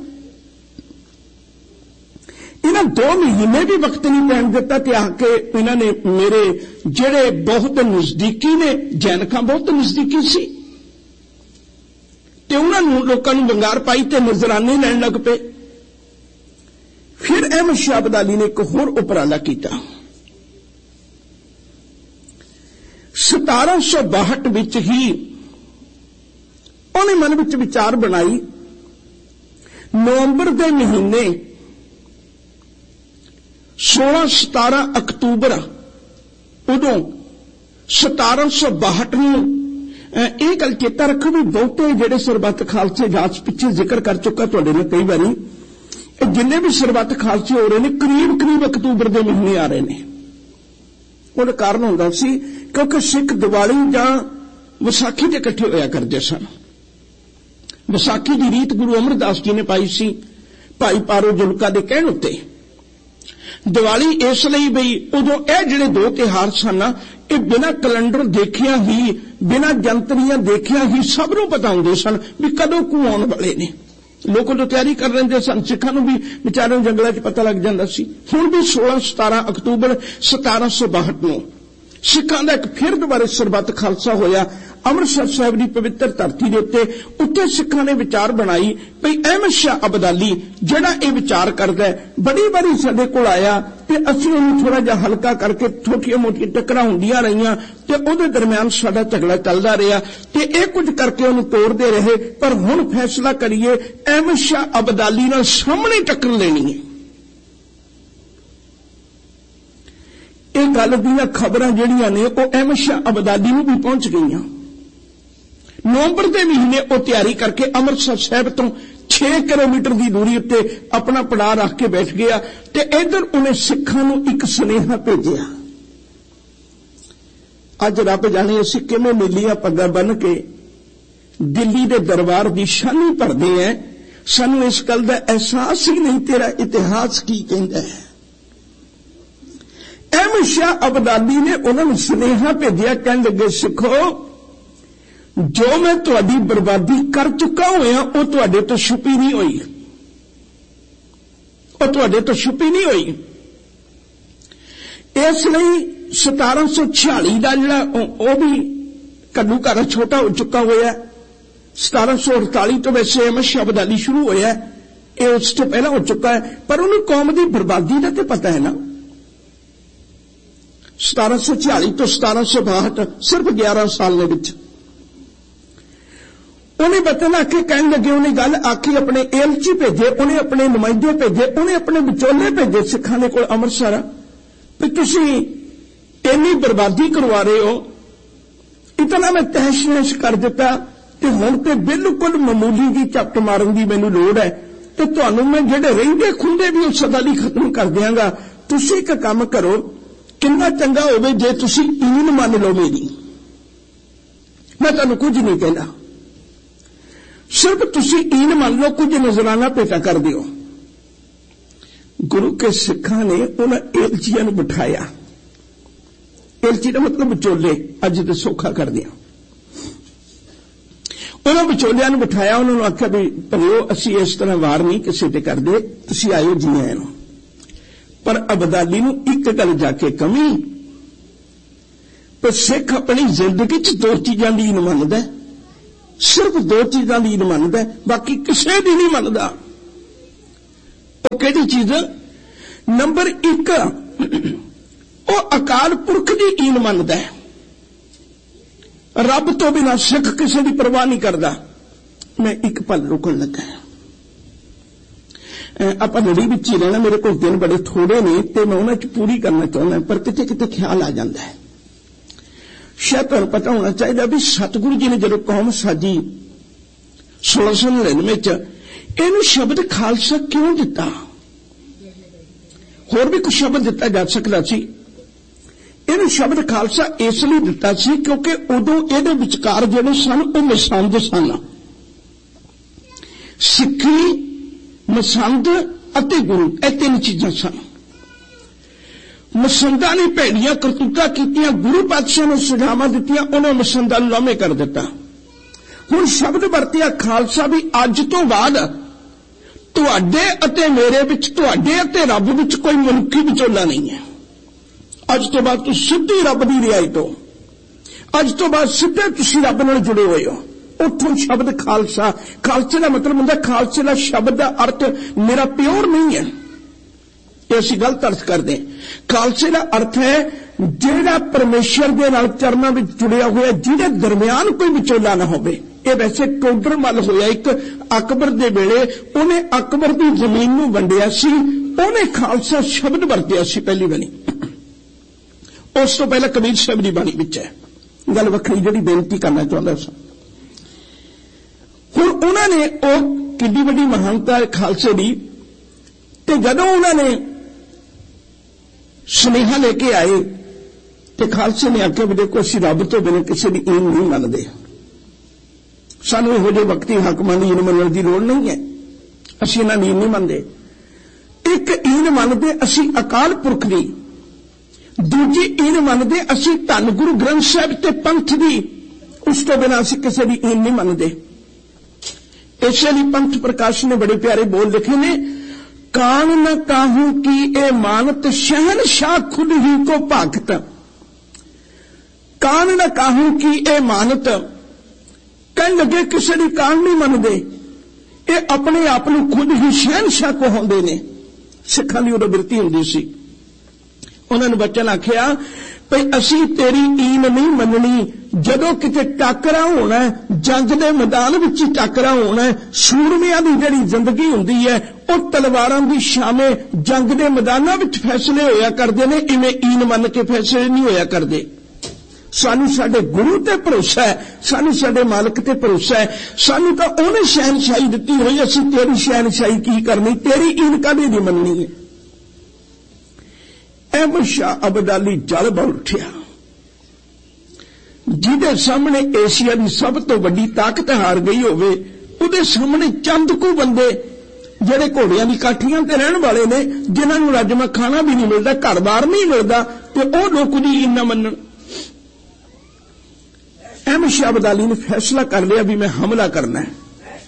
ਇਹਨਾਂ ਦੋ ਮਹੀਨੇ ਵੀ ਵਕਤ ਨਹੀਂ ਪੈਣ ਦਿੱਤਾ ਤੇ ਆ ਕੇ ਇਹਨਾਂ ਨੇ ਮੇਰੇ ਜਿਹੜੇ ਬਹੁਤ ਨਜ਼ਦੀਕੀ ਨੇ, ਜੈਨ ਖਾਂ ਬਹੁਤ ਨਜ਼ਦੀਕੀ ਸੀ, ਤੇ ਉਹਨਾਂ ਨੂੰ ਲੋਕਾਂ ਨੂੰ ਵੰਗਾਰ ਪਾਈ ਤੇ ਨਜ਼ਰਾਨੇ ਲੈਣ ਲੱਗ ਪਏ। ਫਿਰ ਅਹਿਮਦ ਸ਼ਾਹ ਅਬਦਾਲੀ ਨੇ ਇੱਕ ਹੋਰ ਉਪਰਾਲਾ ਕੀਤਾ। ਸਤਾਰਾਂ ਸੌ ਬਾਹਠ ਵਿੱਚ ਹੀ ਉਹਨੇ ਮਨ ਵਿੱਚ ਵਿਚਾਰ ਬਣਾਈ, ਨਵੰਬਰ ਦੇ ਮਹੀਨੇ सोलह सतारह अक्तूबर उदों सतारह सौ बाहठ ਨੂੰ ਇਹ ਗੱਲ ਚੇਤਾ ਰੱਖੋ ਵੀ ਬਹੁਤੇ ਜਿਹੜੇ ਸਰਬੱਤ ਖਾਲਸੇ ਜਾਚ ਪਿੱਛੇ ਜ਼ਿਕਰ ਕਰ ਚੁੱਕਾ ਤੁਹਾਡੇ ਨਾਲ ਕਈ ਵਾਰੀ, ਇਹ ਜਿੰਨੇ ਵੀ ਸਰਬੱਤ ਖਾਲਸੇ ਹੋ ਰਹੇ ਨੇ ਕਰੀਬ ਕਰੀਬ ਅਕਤੂਬਰ ਦੇ ਮਹੀਨੇ ਆ ਰਹੇ ਨੇ। ਉਹਦਾ ਕਾਰਨ ਹੁੰਦਾ ਸੀ ਕਿਉਂਕਿ ਸਿੱਖ ਦੀਵਾਲੀ ਜਾਂ ਵਿਸਾਖੀ ਤੇ ਇਕੱਠੇ ਹੋਇਆ ਕਰਦੇ ਸਨ। ਵਿਸਾਖੀ ਦੀ ਰੀਤ ਗੁਰੂ ਅਮਰਦਾਸ ਜੀ ਨੇ ਪਾਈ ਸੀ ਭਾਈ ਪਾਰੋ ਜੁਲਕਾ ਦੇ ਕਹਿਣ ਉੱਤੇ। ਦੀਵਾਲੀ ਇਸ ਲਈ ਬਈ ਉਦੋਂ ਇਹ ਜਿਹੜੇ ਦੋ ਤਿਉਹਾਰ ਸਨ ਇਹ ਬਿਨਾਂ ਕੈਲੰਡਰ ਦੇਖਿਆ ਹੀ, ਬਿਨਾਂ ਜੰਤਰੀਆਂ ਦੇਖਿਆ ਹੀ ਸਭ ਨੂੰ ਪਤਾ ਹੁੰਦੇ ਸਨ ਵੀ ਕਦੋਂ ਕੁ ਆਉਣ ਵਾਲੇ ਨੇ। ਲੋਕ ਉਦੋਂ ਤਿਆਰੀ ਕਰ ਲੈਂਦੇ ਸਨ, ਸਿੱਖਾਂ ਨੂੰ ਵੀ ਵਿਚਾਰਿਆਂ ਨੂੰ ਜੰਗਲਾਂ 'ਚ ਪਤਾ ਲੱਗ ਜਾਂਦਾ ਸੀ। ਹੁਣ ਵੀ ਸੋਲਾਂ ਸਤਾਰਾਂ ਅਕਤੂਬਰ ਸਤਾਰਾਂ ਸੌ ਬਾਹਠ ਨੂੰ ਸਿੱਖਾਂ ਦਾ ਇੱਕ ਫਿਰ ਦੁਬਾਰਾ ਸਰਬੱਤ ਖਾਲਸਾ ਹੋਇਆ ਅੰਮ੍ਰਿਤਸਰ ਸਾਹਿਬ ਦੀ ਪਵਿੱਤਰ ਧਰਤੀ ਦੇ ਉੱਤੇ। ਉੱਤੇ ਸਿੱਖਾਂ ਨੇ ਵਿਚਾਰ ਬਣਾਈ ਭਈ ਅਹਿਮਦ ਸ਼ਾਹ ਅਬਦਾਲੀ ਜਿਹੜਾ ਇਹ ਵਿਚਾਰ ਕਰਦਾ ਹੈ, ਬੜੀ ਵਾਰੀ ਸਾਡੇ ਕੋਲ ਆਇਆ ਤੇ ਅਸੀਂ ਉਹਨੂੰ ਥੋੜਾ ਜਿਹਾ ਹਲਕਾ ਕਰਕੇ ਛੋਟੀਆਂ ਮੋਟੀਆਂ ਟੱਕਰਾਂ ਹੁੰਦੀਆਂ ਰਹੀਆਂ ਤੇ ਉਹਦੇ ਦਰਮਿਆਨ ਸਾਡਾ ਝਗੜਾ ਚੱਲਦਾ ਰਿਹਾ ਤੇ ਇਹ ਕੁਝ ਕਰਕੇ ਉਹਨੂੰ ਤੋੜਦੇ ਰਹੇ, ਪਰ ਹੁਣ ਫੈਸਲਾ ਕਰੀਏ ਅਹਿਮਦ ਸ਼ਾਹ ਅਬਦਾਲੀ ਨਾਲ ਸਾਹਮਣੇ ਟੱਕਰ ਲੈਣੀ ਹੈ। ਇਹ ਗੱਲ ਦੀਆਂ ਖਬਰਾਂ ਜਿਹੜੀਆਂ ਨੇ ਉਹ ਅਹਿਮਦ ਸ਼ਾਹ ਅਬਦਾਲੀ ਨੂੰ ਵੀ ਪਹੁੰਚ ਗਈਆਂ। ਨਵੰਬਰ ਦੇ ਮਹੀਨੇ ਉਹ ਤਿਆਰੀ ਕਰਕੇ ਅੰਮ੍ਰਿਤਸਰ ਸਾਹਿਬ ਤੋਂ ਛੇ ਕਿਲੋਮੀਟਰ ਦੀ ਦੂਰੀ ਉੱਤੇ ਆਪਣਾ ਪੜਾਅ ਰੱਖ ਕੇ ਬੈਠ ਗਿਆ ਤੇ ਇੱਧਰ ਉਹਨੇ ਸਿੱਖਾਂ ਨੂੰ ਇੱਕ ਸੁਨੇਹਾ ਭੇਜਿਆ। ਅੱਜ ਰੱਬ ਜਾਣੇ ਅਸੀਂ ਕਿਵੇਂ ਨੀਲੀਆਂ ਪੱਗਾਂ ਬੰਨ੍ਹ ਕੇ ਦਿੱਲੀ ਦੇ ਦਰਬਾਰ ਦੀ ਸ਼ਾਨੀ ਭਰਦੇ ਐ, ਸਾਨੂੰ ਇਸ ਗੱਲ ਦਾ ਅਹਿਸਾਸ ਹੀ ਨਹੀਂ ਤੇਰਾ ਇਤਿਹਾਸ ਕੀ ਕਹਿੰਦਾ ਹੈ। ਅਹਿਮਦ ਸ਼ਾਹ ਅਬਦਾਲੀ ਨੇ ਉਹਨਾਂ ਨੂੰ ਸੁਨੇਹਾ ਭੇਜਿਆ, ਕਹਿਣ ਲੱਗੇ ਸਿੱਖੋ ਜੋ ਮੈਂ ਤੁਹਾਡੀ ਬਰਬਾਦੀ ਕਰ ਚੁੱਕਾ ਹੋਇਆ ਉਹ ਤੁਹਾਡੇ ਤੋਂ ਛੁਪੀ ਨਹੀਂ ਹੋਈ, ਉਹ ਤੁਹਾਡੇ ਤੋਂ ਛੁਪੀ ਨਹੀਂ ਹੋਈ। ਇਸ ਲਈ ਸਤਾਰਾਂ ਸੌ ਛਿਆਲੀ ਦਾ ਜਿਹੜਾ ਉਹ ਵੀ ਕੱਲੂ ਘਰ ਛੋਟਾ ਹੋ ਚੁੱਕਾ ਹੋਇਆ। ਸਤਾਰਾਂ ਸੌ ਅੜਤਾਲੀ ਤੋਂ ਵੈਸੇ ਅਹਿਮਦ ਸ਼ਾਹ ਅਬਦਾਲੀ ਸ਼ੁਰੂ ਹੋਇਆ, ਇਹ ਉਸ ਤੋਂ ਪਹਿਲਾਂ ਹੋ ਚੁੱਕਾ ਹੈ, ਪਰ ਉਹਨੂੰ ਕੌਮ ਦੀ ਬਰਬਾਦੀ ਦਾ ਤੇ ਪਤਾ ਹੈ ਨਾ। ਸਤਾਰਾਂ ਸੌ ਛਿਆਲੀ ਤੋਂ ਸਤਾਰਾਂ ਸੌ ਬਾਹਠ ਸਿਰਫ ਗਿਆਰਾਂ ਸਾਲ ਦੇ ਵਿੱਚ ਉਹਨੇ ਬਤਨ ਆ ਕੇ ਕਹਿਣ ਲੱਗੇ, ਉਹਨੇ ਗੱਲ ਆਖੀ, ਆਪਣੇ ਏਲਚੀ ਭੇਜੇ, ਉਹਨੇ ਆਪਣੇ ਨੁਮਾਇੰਦੇ ਭੇਜੇ, ਉਹਨੇ ਆਪਣੇ ਵਿਚੋਲੇ ਭੇਜੇ ਸਿੱਖਾਂ ਦੇ ਕੋਲ ਅੰਮ੍ਰਿਤਸਰ ਵੀ ਤੁਸੀਂ ਇੰਨੀ ਬਰਬਾਦੀ ਕਰਵਾ ਰਹੇ ਹੋ, ਇਤਨਾ ਮੈਂ ਤਹਿਸ਼ ਨਹਿਸ਼ ਕਰ ਦਿੱਤਾ ਤੇ ਹੁਣ ਤੇ ਬਿਲਕੁਲ ਮਾਮੂਲੀ ਜੀ ਝਪਟ ਮਾਰਨ ਦੀ ਮੈਨੂੰ ਲੋੜ ਹੈ ਤੇ ਤੁਹਾਨੂੰ ਮੈਂ ਜਿਹੜੇ ਰਹਿੰਦੇ ਖੁੰਦੇ ਵੀ ਉਸ ਸਦਾ ਲਈ ਖਤਮ ਕਰ ਦਿਆਂਗਾ। ਤੁਸੀਂ ਇੱਕ ਕੰਮ ਕਰੋ, ਕਿੰਨਾ ਚੰਗਾ ਹੋਵੇ ਜੇ ਤੁਸੀਂ ਈਨ ਮੰਨ ਲਓ ਮੇਰੀ, ਮੈਂ ਤੁਹਾਨੂੰ ਕੁਝ ਨਹੀਂ ਕਹਿੰਦਾ, ਸਿਰਫ ਤੁਸੀਂ ਈਨ ਮੰਨ ਲਓ, ਕੁਝ ਨਜ਼ਰਾਨਾ ਭੇਟਾ ਕਰ ਦਿਓ। ਗੁਰੂ ਕੇ ਸਿੱਖਾਂ ਨੇ ਉਹਨਾਂ ਏਲਚੀਆਂ ਨੂੰ ਬਿਠਾਇਆ, ਏਲਚੀ ਦਾ ਮਤਲਬ ਵਿਚੋਲੇ, ਅੱਜ ਤੇ ਸੌਖਾ ਕਰਦੇ ਆ। ਉਹਨਾਂ ਵਿਚੋਲਿਆਂ ਨੂੰ ਬਿਠਾਇਆ, ਉਹਨਾਂ ਨੂੰ ਆਖਿਆ ਵੀ ਭਲਿਓ ਅਸੀਂ ਇਸ ਤਰ੍ਹਾਂ ਵਾਰ ਨਹੀਂ ਕਿਸੇ ਤੇ ਕਰਦੇ, ਤੁਸੀਂ ਆਇਓ ਜੀ ਆਇਆਂ ਨੂੰ। ਪਰ ਅਬਦਾਲੀ ਨੂੰ ਇੱਕ ਗੱਲ ਜਾ ਕੇ ਕਮੀ तो सिख अपनी जिंदगी च दो चीज़ां दी ईन मनदा, सिर्फ दो चीज़ां दी ईन मनदा, बाकी किसी दी नहीं मनदा। वो किहड़ी चीज़? नंबर एक, वो अकाल पुरख दी ईन मनदा है। रब तो बिना सिख किसी की परवाह नहीं करता। मैं एक पल रुकन लगा, आप लड़ी विच ही रहना, मेरे को दिन बड़े थोड़े ने तो मैं उन्हें पूरी करना चाहता, पर किते किते ख्याल आ जाता है। शायद तुहानू पता होना चाहिए भी सतगुरु जी ने जो कौम साजी सोलह सौ नड़िनवे इनू शब्द खालसा क्यों दिता? होर भी कुछ शब्द दिता जा सकता सी, इनू शब्द खालसा इसलिए दिता सी क्योंकि उदों इहदे विचकार जिहड़े सन वो मसंद सन। सिक्खी, मसंद अते गुरु, ये तीन चीजां सन। मसंदा ने भैड़ियां करतूतां कीतियां, गुरु पातशाह ने सजावां दित्तियां, उन्हें मसंदा नूं लामे कर दिता। हुण शब्द वरतिया खालसा भी अज तो बाद तुहाडे अते मेरे विच, तुहाडे अते रब विच कोई मनुखी विचोला नहीं है। अज तो बाद तुम सीधी रब की रिहाई तो, अज तो बाद सीधे तुसीं रब नाल जुड़े हुए हो। उठों शब्द खालसा, खालसे का मतलब होंदा, खालसे का शब्द का अर्थ मेरा प्योर नहीं है, ये असीं गलत अर्थ करते हैं। खालसे का अर्थ है जिहड़ा परमेश्वर दे नाल चरनां विच जुड़िया होया, जिहदे दरमियान कोई विचोला ना होवे। ये वैसे टोडर मल होया एक अकबर दे वेले, उन्हें अकबर की जमीन नूं वंडिया सी, उन्हें खालसा शब्द वरतिया सी पहली वारी। उस तो पहले कबीर साहब की बाणी विच है, गल वखरी जिहड़ी बेनती करना चाहुंदा सी। हुण उन्होंने वो किड्डी वड्डी महानता खालसे की, ते जदों उन्होंने सुनेहा लेके आए तो खालसे ने आख्या भी देखो असीं रब तो बिना किसी की ईन नहीं मनते, सानूं इहो जिहे वक्ती हाकमां दी ईन मनण की लोड़ नहीं है, असीं इन्हां दी ईन नहीं मनते। एक ईन मनते असीं अकाल पुरख दी, दूजी ईन मनते असीं धन गुरु ग्रंथ साहिब ते पंथ दी, उस तो बिना असीं किसी की ईन नहीं मनते। इसलिए पंथ प्रकाश ने बड़े प्यारे बोल लिखे ने, कान न काहू की ए मानत शहनशाह खुद ही को भागत। कान न काहू की ए मानत, कह लगे किसी की कान नहीं मनते, ये अपने आप को खुद ही शहनशाह कहाउंदे ने। सिखां दी उदों बिरती हुंदी सी, उन्होंने बच्चन आख्या भई असीं तेरी ईन नहीं मननी, जदों किते टाकरा होना है, जंग दे मैदान विच टाकरा होना है, सूरमियां दी जिहड़ी जिंदगी हुंदी है वो तलवारां दी शामे जंग दे मैदानां विच फैसले होया करदे ने, इवें ईन मन के फैसले नहीं होया करदे। सानू साडे गुरु ते भरोसा है, सानू साडे मालक ते भरोसा है, सानू तां उहने शहनशाही दित्ती होई, असीं तेरी शहनशाही की करनी, तेरी ईन काहदी दी मननी है। अहमद शाह अब्दाली जल बोल उठिया, जिहदे सामने एशिया की सब तो वड्डी ताकत हार गई होवे, उहदे सामने चंद को बंदे जिहड़े घोड़ियां दी काठियां ते रहण वाले ने, जिन्हां नूं रजमा खाना भी नहीं मिलदा, घर बार नहीं मिलदा, ते ओह लोक उहदी ईन ना मनण। अहमद शाह अब्दाली ने फैसला कर लिया भी मैं हमला करना है।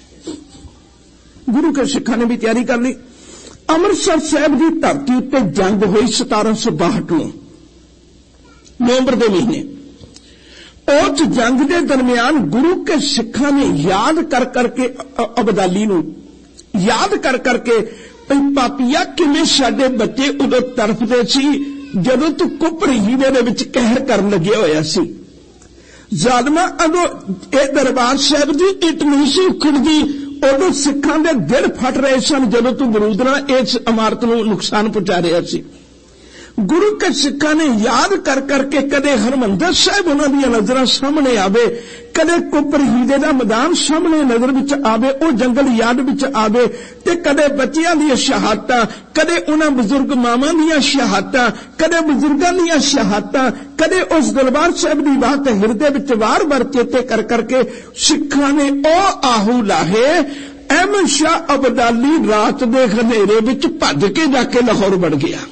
गुरु के सिखां ने भी तैयारी कर ली। अमृतसर साहब की धरती उत्ते जंग हुई सतारह सौ बाहठ में नवंबर के महीने। उस जंग के दरमियान गुरु के सिखां ने याद कर करके अब्दाली नूं याद कर करके पापिया किवें साडे बच्चे उदों तड़फदे सी जदों तू कुपर हीरे दे विच कहर करन लग्या होया सी। जालमा अदों ए दरबार साहब दी इट नहीं सी उखड़दी, उदों सिखां दे दिल फट रहे सन जदों तू बरूद नाल इस इमारत नूं नुकसान पहुंचा रहा सी। गुरु के सिखां ने याद कर करके कदे हरमंदर साहब उन्हां दी नज़रां सामने आवे, कदे कुपर हीरे दा मैदान सामने नज़र विच आवे, ओ जंगल याद विच आवे, ते कदे बच्चियां दी शहादतां, कदे उन्हां बुजुर्ग मावां दी शहादतां, कदे बुजुर्गां दी शहादतां, कदे उस दरबार साहब दी बात हिरदे विच वार वार चेते कर करके सिखां ने ओ आहू लाहे। अहमद शाह अब्दाली रात दे हनेरे विच भज के जाके लाहौर बढ़ गया,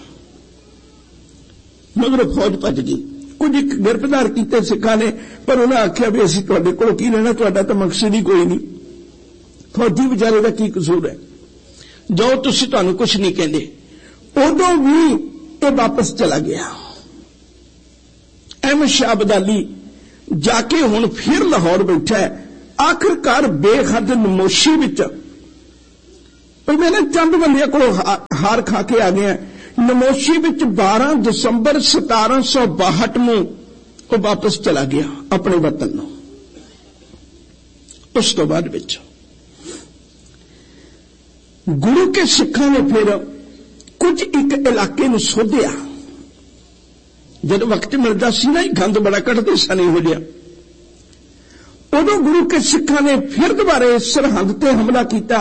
मगर फौज भज गई। कुछ गिरफ्तार किए सिखा ने, पर उन्हें आख्या भी असीं तुहाडे कोल की लेना, तुहाडा तां मकसद ही कोई नहीं, फौजी बेचारे का की कसूर है, जो तुसीं तुहानूं कुछ नहीं कहंदे। उदों भी ये वापस चला गया। अहमद शाह अब्दाली जाके हुण फिर लाहौर बैठा है, आखिरकार बेहद नमोशी विच पर मैंने चंद बंदियां को हार खा के आ गया। नमोशी विच बारह दिसंबर सतारह सौ बाहठ में वो वापस चला गया अपने वतन नूं। उस तो बाद विच गुरु के सिखां ने फिर कुछ एक इलाके नूं सोधिया। जब वक्त मिलता सी ना, गंद बड़ा कटते सन हो गया, उदों गुरु के सिखां ने फिर दोबारा सरहद ते हमला किया,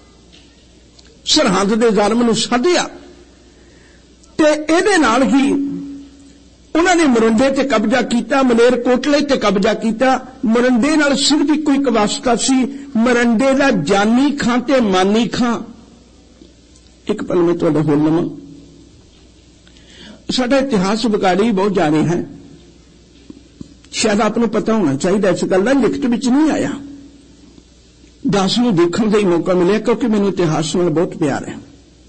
सरहद दे जालम नूं साधिया ते इहदे नाल ही उन्होंने मरिंडे ते कब्जा किया, मलेरकोटले ते कब्जा किया। मरिंडे नाल सिर्फ इक्को एक वास्ता सी, मरिंडे दा जानी खां ते मानी खां। एक पल में तुहाडा होर लवां, साडा इतिहास विगाड़ी बहुत जा रहा है, शायद आपको पता होना चाहिए, इस गल का लिखत विच नहीं आया। दास नूं देखण दा ही मौका मिलिया क्योंकि मैनूं इतिहास नाल बहुत प्यार है।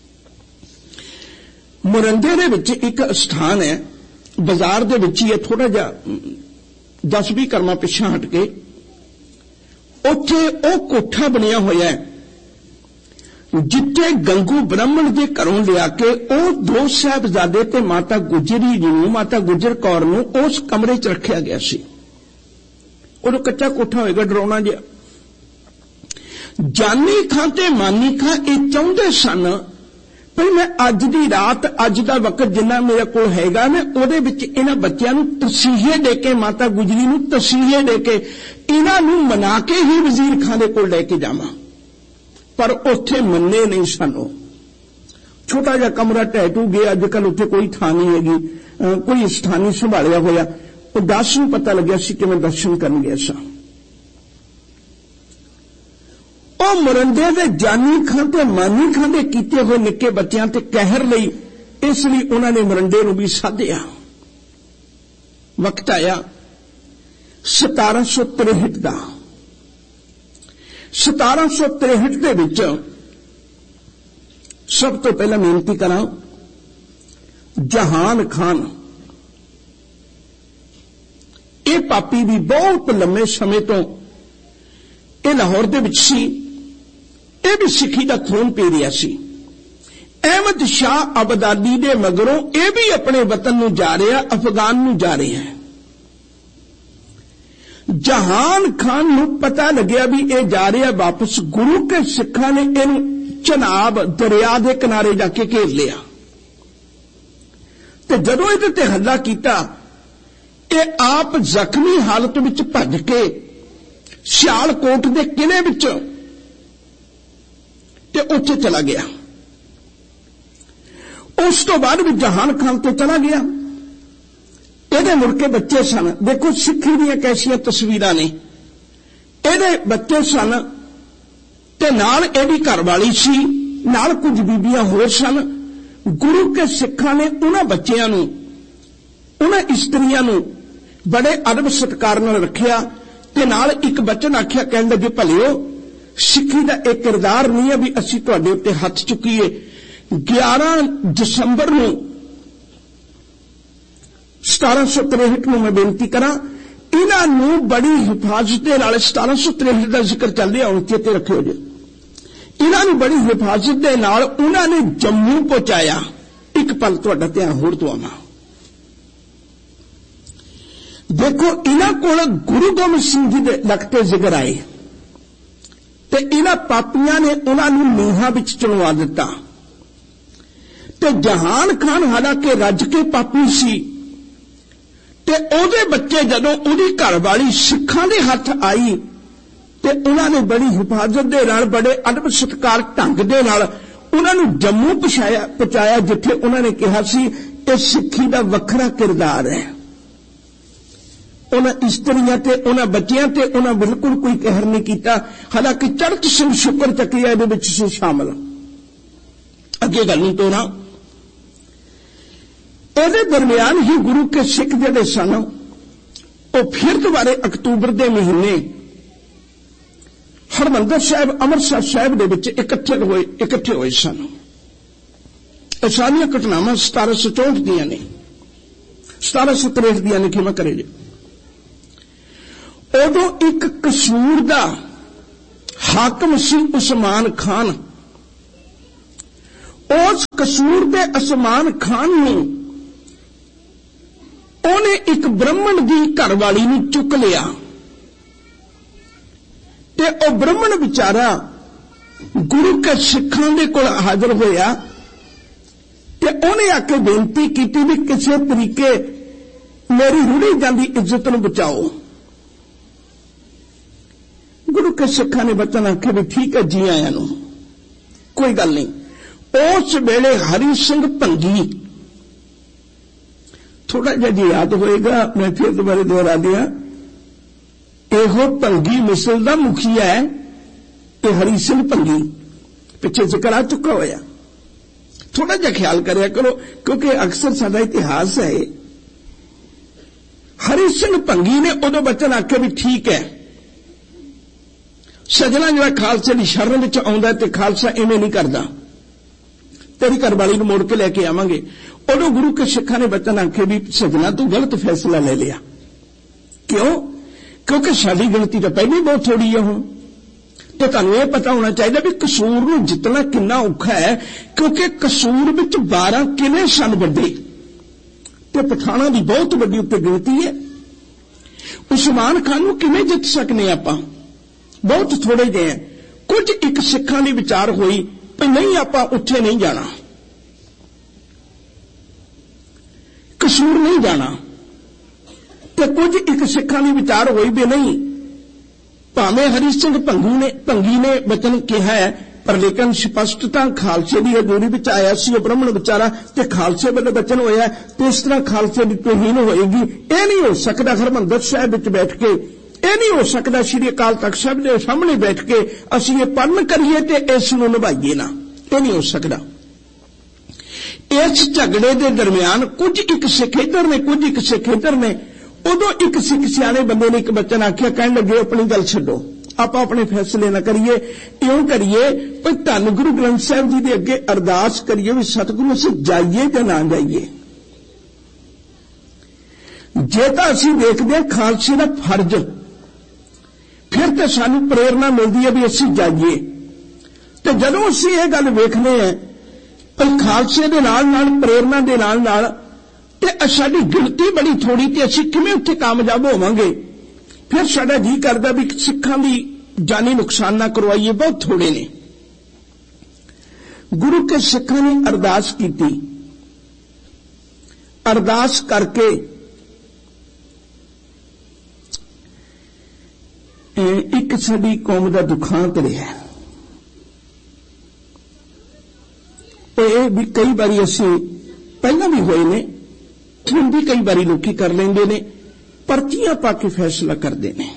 मोरंगे दे विच एक स्थान है, बाजार दे विच ही है, थोड़ा जिहा दस भी कर्मा पिछा हट के, उत्थे ओ कोठा बनिया होया है जिथे गंगू ब्राह्मण के घरों लिया के ओ दो साहिबजादे ते माता गुजरी जी नूं, माता गुजर कौर नूं उस कमरे च रखिया गया सी। उदों कच्चा कोठा होएगा, डरावना जिहा। जानी खां ते मानी खां ये चाहुंदे सन भाई मैं अज दी रात, अज दा वक्त जिन्ना मेरे कोल हैगा ना, उहदे विच इन्हां बच्चिआं नूं तसीहे दे के, माता गुजरी नूं तसीहे दे के इन्हां नूं मना के ही वजीर खां दे कोल लेके जावां। पर उत्थे मन्ने नहीं सन। छोटा जिहा कमरा ढह ढू गया, अजकल उत्थे कोई थां नहीं हैगी, कोई स्थानी संभालिया होया। वो दास नूं पता लग्या सी कि मैं दर्शन करन गया सा। ओ मरिंडे दे जानी खां ते मानी खां दे कीते हुए निक्के बच्चिआं ते कहर लई, इसलिए उन्होंने मरिंडे नूं भी साधिया। वक्त आया सतारह सौ तिरहठ का। सतारह सौ तिरहठ दे विच सब तो पहला बेनती करा, जहान खान ये पापी भी बहुत लंबे समय तो ये लाहौर दे विच सी, ये भी सिखी का खून पी रहा सी। अहमद शाह अब्दाली दे मगरों ये भी अपने वतन नूं जा रहा, अफगान नूं जा रहा है। जहान खान नूं पता लग्या भी ये जा रहा वापस, गुरु के सिखां ने इहनूं चनाब दरिया के किनारे जाके घेर लिया ते जदों इहदे ते हल्ला कीता, ये आप जख्मी हालत विच भज के सियालकोट के किले विच ते उत्थे चला गया। उस तो बाद भी जहान खान ते चला गया। ਇਹਦੇ मुड़के बच्चे सन, देखो सिखी दी कैसियां तस्वीरां ने। ਇਹਦੇ बच्चे सन ते नाल ਇਹਦੀ घरवाली सी, नाल कुछ बीबियां होर सन। गुरु के सिखां ने उन्हां बच्चियां नूं, उन्हां इस्त्रियां नूं बड़े अदब सत्कार नाल रखिया ते नाल एक बचन आख्या, कहण लगे भलिओ सिखी दा एक किरदार नहीं है भी असीं तुहाडे उत्ते हथ चुकीए। ग्यारह दिसंबर नूं सतारह सौ तिरहठ में मैं बेनती करा, इन्हां नूं बड़ी हिफाजत दे नाल, सतारह सौ तिरहठ का जिक्र चल रहा हुण चेते रखियो जी, इन्हां नूं बड़ी हिफाजत दे नाल उन्हां ने जम्मू पहुंचाया। एक पल तुहाडा ध्यान होर दवावां, देखो इन्हां कोल गुरु गोबिंद सिंह जी दे लखते जिक्र आए ते इन्हां पापियां ने उन्हां नूं नीहां विच चुनवा दिता ते जहान खान हालांकि रज के पापी सी ते ओदे बच्चे जदों उहदी घरवाली सिखां दे हथ आई ते उन्होंने बड़ी हिफाजत दे नाल, बड़े अदब सत्कार ढंग दे नाल उन्हां नूं जम्मू पहुंचाया पहुंचाया जिथे उन्होंने कहा सी ये सिखी दा वखरा किरदार है। उन्हां इस्त्रियां ते उन्हां बच्चियां ते उन्हां बिल्कुल कोई कहर नहीं कीता। हालांकि चरत सिंह शुक्र चकिया इहदे विच सी शामिल। अगे गल नहीं तोड़ा, इहदे दरमियान ही गुरु के सिख जिहड़े सन वो फिर दोबारे अक्तूबर के महीने हरमंदर साहिब अमृतसर साहिब दे विच इकट्ठे होए इकट्ठे होए सन। सारियां घटनावां सतारह सौ चौंठ दियां ने। सतारा सौ त्रेसठ दियां लिखियां करे जे। उदों एक कसूर दा हाकम सी उस्मान खान। उस कसूर दे उस्मान खान नूं उहने एक ब्राह्मण दी घरवाली नूं चुक लिया ते ओ ब्राह्मण बेचारा गुरु के सिखां दे कोल हाजिर होया ते उहने आके बेनती की भी किसी तरीके मेरी रुड़ी जाती इज्जत नूं बचाओ। गुरु के सिखां ने बचन आखे भी ठीक है जी आया नूं कोई गल नहीं। उस वेले हरि सिंह भंगी, थोड़ा जिहा जी याद होएगा मैं फिर दोबारा दोहरा दिया, एहो भंगी मिसल दा मुखिया है ते हरि सिंह भंगी पिछे जिक्र आ चुका होया। थोड़ा जिहा ख्याल करिया करो क्योंकि अक्सर साडा इतिहास है। हरि सिंह भंगी ने उदों बचन आखे भी ठीक है सजना जिहड़ा खालसे दी शरण विच आउंदा ते खालसा इवें नहीं करदा, तेरी घरवाली नूं मोड़ के लैके आवांगे। उदों गुरु के सिखां ने बचन आखे भी सजना तू गलत फैसला ले लिया। क्यों? क्योंकि साडी गिणती तो पहले बहुत थोड़ी है हुण तो तुहानूं यह पता होना चाहिए भी कसूर नूं जितना कितना औखा है, क्योंकि कसूर विच बारह किले सन वड्डे ते पठाणा दी बहुत वड्डी उत्ते गिणती है। उस्मान खान नूं किवें जित सकने आपां? बहुत थोड़े जे हैं। कुछ एक सिखां दी विचार होई भी नहीं आपां उत्थे नहीं जाना, कसूर नहीं जाना, ते कुछ एक सिखां दी विचार होई भी नहीं भावें हरि सिंह भंगू ने भंगी ने वचन कहा है पर लेकिन स्पष्टता खालसे की हजूरी विच आया सी वो ब्राह्मण बेचारा ते खालसे वाले वचन होया तो इस तरह खालसे की तौहीन होएगी। यह नहीं हो सकता हरमंदर साहिब विच बैठ के, यह नहीं हो सकता श्री अकाल तख्त साहिब के सामने बैठ के असीं ये पढ़न करिए ते इस नूं निभाईए ना, यह नहीं हो सकता। इस झगड़े के दरमियान कुछ एक सिख इधर ने कुछ एक सिख इधर ने। उदों एक सिख सियाणे बंदे ने एक बच्चन आख्या, कहन लगे अपनी गल छड्डो, आपां अपने फैसले ना करिए, इउं करिए भी धन गुरु ग्रंथ साहिब जी दे अगे अरदास करिए भी सतगुरु असीं जाइए जां ना जाइए। जे तां असीं देखदे हां खालसे दा फर्ज, फिर तो सानूं प्रेरणा मिलदी है भी असीं जाइए। ते जदों असीं इह गल वेखदे हां भी खालसे दे नाल नाल प्रेरणा दे नाल नाल ते साडी गिणती बड़ी थोड़ी ते असीं किवें उत्थे कामयाब होवांगे, फिर साडा जी करदा भी सिखां दी जानी नुकसान ना करवाइए, बहुत थोड़े ने। गुरु के सिखां ने अरदास कीती, अरदास करके एक साडी कौम दा दुखांत रहा। ये भी कई बारी असीं पहला भी होए ने, हुण भी कई बारी लोकी कर लेंदे ने, पर्चियां पा के फैसला करते हैं।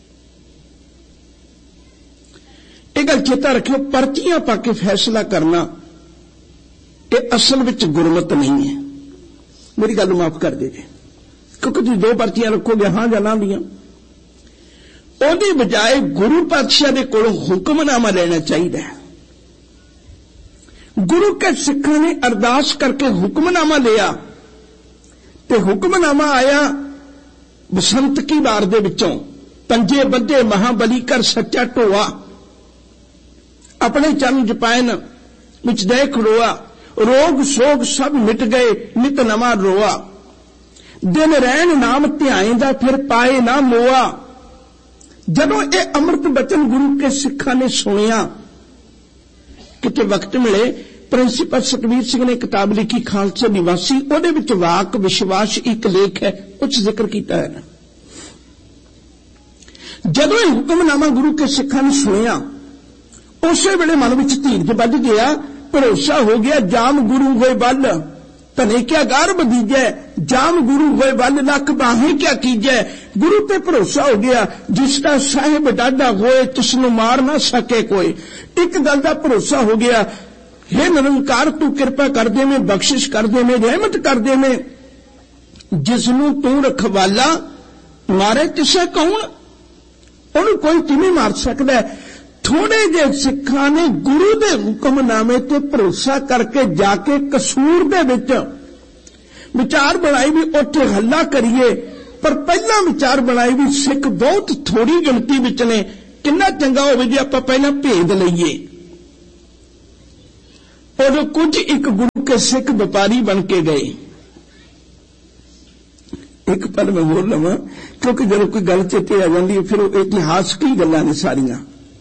यह गल चेता रखियो, पर्चियां पा के फैसला करना ये असल विच गुरमत नहीं है। मेरी गल माफ कर दीजिए, क्योंकि तुम दो पर्चियां रखोगे हाँ या ना दियां, उहदी बजाय गुरु पातशाह दे कोलों हुक्मनामा लेना चाहिए। गुरु के सिखां ने अरदास करके हुक्मनामा लिया ते हुक्मनामा आया बसंत की बार दे विचों, पंजे बद्धे महाबली कर सच्चा ढोआ, अपने चरण जपायन विच दे खड़ोआ, रोग सोग सब मिट गए नित नवा रोआ, दिन रैन नाम ध्याएंदा फिर पाए ना मोआ। जदों ये अमृत बचन गुरु के सिखां ने सुनिया, किते वक्त मिले प्रिंसीपल सतवीर सिंह ने किताब लिखी खालसा निवासी, उहदे विच वाक विश्वास एक लेख है, उच जिक्र किया है। जदों यह हुक्मनामा गुरु के सिखां ने सुनिया, उस वेले मन विच धीरज बध गया, भरोसा हो गया, जाम गुरु होए बल तने क्या गार बदीजै, जाम गुरु होए बल लख बाहें क्या कीजै। गुरु पे भरोसा हो गया, जिसका साहिब डाडा होए तिसनूं मार ना सके कोई। एक गल दा भरोसा हो गया, हे निरंकार तू कृपा कर दे में, बख्शिश कर दे में, रहमत कर दे में, जिसनूं तू रखवाला मारे तिसे कौन, उन्हें कोई किवें मार सकता है। थोड़े जे सिखां ने गुरु दे हुक्मनामे ते भरोसा करके जाके कसूर दे विच विचार बनाई भी उत्थे हल्ला करिए, पर पहला विचार बनाई भी सिख बहुत थोड़ी गिणती विच ने, किन्ना चंगा होवे जे आपां पहला भेद लईए। उदों कुछ एक गुरु के सिख व्यापारी बन के गए। एक पल मैं होर लवां, क्योंकि जब कोई गल चेते आ जाती है फिर इतिहास की गल्लां ने सारियां।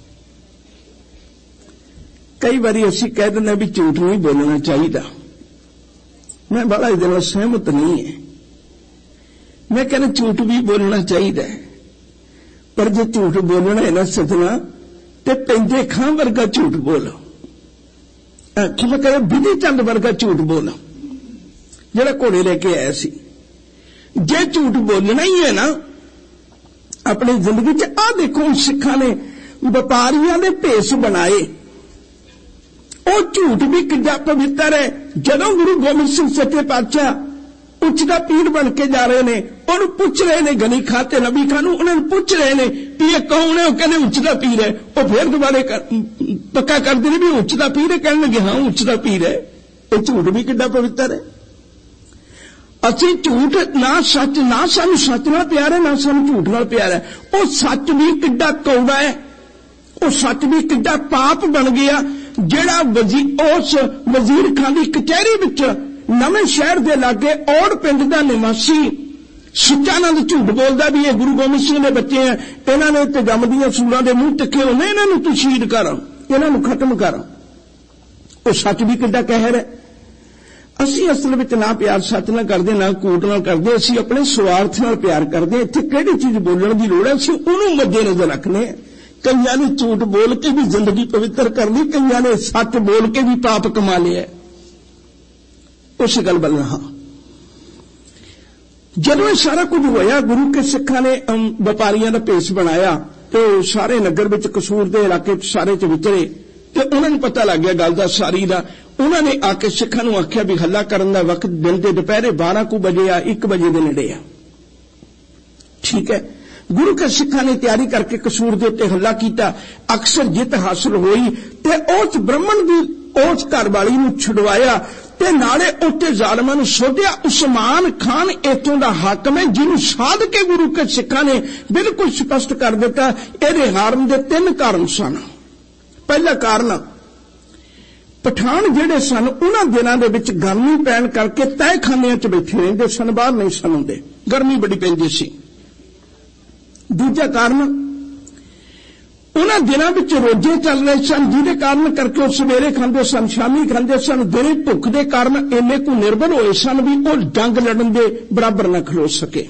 कई बारी असीं कह दिंदे भी झूठ नहीं बोलना चाहिए, मैं बड़ा इहदे नाल सहमत नहीं है। मैं कहना झूठ भी बोलना चाहिए, पर जे झूठ बोलना है ना सजना ते पैंदे खां वर्गा झूठ बोलो, कि मैं कह बिधि चंद वर्गा झूठ बोलो जिहड़ा घोड़े लेके आया सी। जे झूठ बोलना ही है ना अपनी जिंदगी च, आ देखो सिखां ने व्यापारियां दे भेस बनाए, वो झूठ भी कितना पवित्र है। जदों गुरु गोबिंद सिंह सच्चे पातशाह उचदा पीर बन के जा रहे ने, उन्होंने पूछ रहे ने गनी खां ते नबी खां नूं, उन्होंने पूछ रहे ने भी ये कौन है, वो कहने उचदा पीर है। वो फिर दोबारे पक्का कर देने भी उचदा पीर है, कहने लगे हाँ उचदा पीर है। ये झूठ भी कितना पवित्र है। असीं झूठ ना सच, ना सानूं सच नाल प्यार है, ना सानूं झूठ नाल प्यार है। वो सच भी कितना कौड़ा है, वो सच भी कितना पाप बन गया। जिहड़ा वजीर उस वजीर खां दी कचहरी विच नवें शहर दे लागे औड़ पिंड दा निवासी सच्चानंद झूठ बोलदा भी ये गुरु गोबिंद सिंह दे बच्चे हैं, इन्हां ने ते जमदियां सूलां दे मूंह तिखे होने, इन्हां नूं तूं शहीद कर, इन्हां नूं खत्म कर। वो सच भी कितना कहर है। असीं असल विच ना प्यार सच नाल करदे, ना कूट नाल करदे, असीं अपने स्वार्थ नाल प्यार करदे। इत्थे किहड़ी चीज बोलण दी लोड़ है, असीं उहनूं मद्दे नज़र रखने। कईयां ने झूठ बोल के भी जिंदगी पवित्र कर ली, कईयां ने सच बोल के भी पाप कमा लिया। उस गल बल रहा जदों सारा कुछ होया, गुरु के सिखां ने व्यापारियां दा भेस बनाया तो सारे नगर विच कसूर दे इलाके सारे च विचरे, ते उन्हां नूं पता लग गया गल दा सारी दा। उन्हां ने आके सिखां नूं आख्या भी हल्ला करन दा वक्त दिन दे दोपहरे बारह को बजे आ एक बजे दे नेड़े आ। ठीक है, गुरु के सिखां ने तैयारी करके कसूर दे उत्ते हल्ला कीता, अक्सर जित हासिल होई ते उस ब्राह्मण दी उस घरवाली नूं छुड़वाया ते नाले उत्ते जालमां नूं सोधिया। उस्मान खान इत्थों दा हाकम है, जिन्हों साध के गुरु के सिखां ने बिल्कुल स्पष्ट कर दिता इहदे हारन दे तीन कारण सन। पहला कारण, पठान जिहड़े सन उन्हां दिनां दे विच गर्मी पैण करके तहखानियां च बैठे रहिंदे सन, बाहर नहीं सन आउंदे, गर्मी बड़ी पैंदी सी। दूजा कारण, उन्हां दिनां विच रोजे चल रहे सन, जिहदे कारण करके वो सवेरे खांदे सन, शामी खांदे सन, दिने भुख दे कारण इन्ने को निर्भर होए सन भी वो जंग लड़न दे बराबर न खलो सके।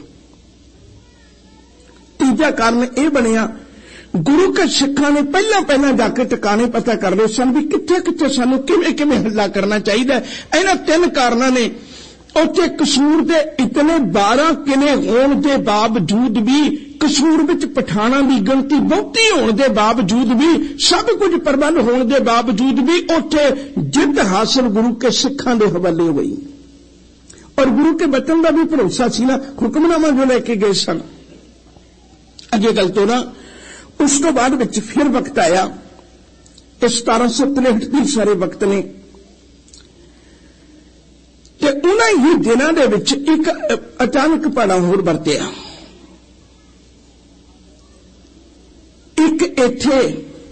तीजा कारण यह बनिया, गुरु के सिखां ने पहला पहला जाके टिकाने पता कर रहे सन भी कित्थे कित्थे सानूं किवें किवें हल्ला करना चाहिए। इन्हां तीन कारणों ने उत्थे कसूर दे इतने बारह किले होने के बावजूद भी, कसूर विच पठाणा की गिणती बहुती होने के बावजूद भी, सब कुछ प्रबंध होने के बावजूद भी उत्थे जिद हासिल गुरु के सिखां दे हवाले हुई। और गुरु के वचन का भी भरोसा सी ना, हुक्मनामा जो लेके गए सन। अगे गल तो ना उस तो बाद विच फिर वक्त आया, सतारह सौ तिरहठ के सारे वक्त ने, ते उन्हां ही दिनां दे विच एक अचानक पाड़ा होर वरतिया। एक इत्थे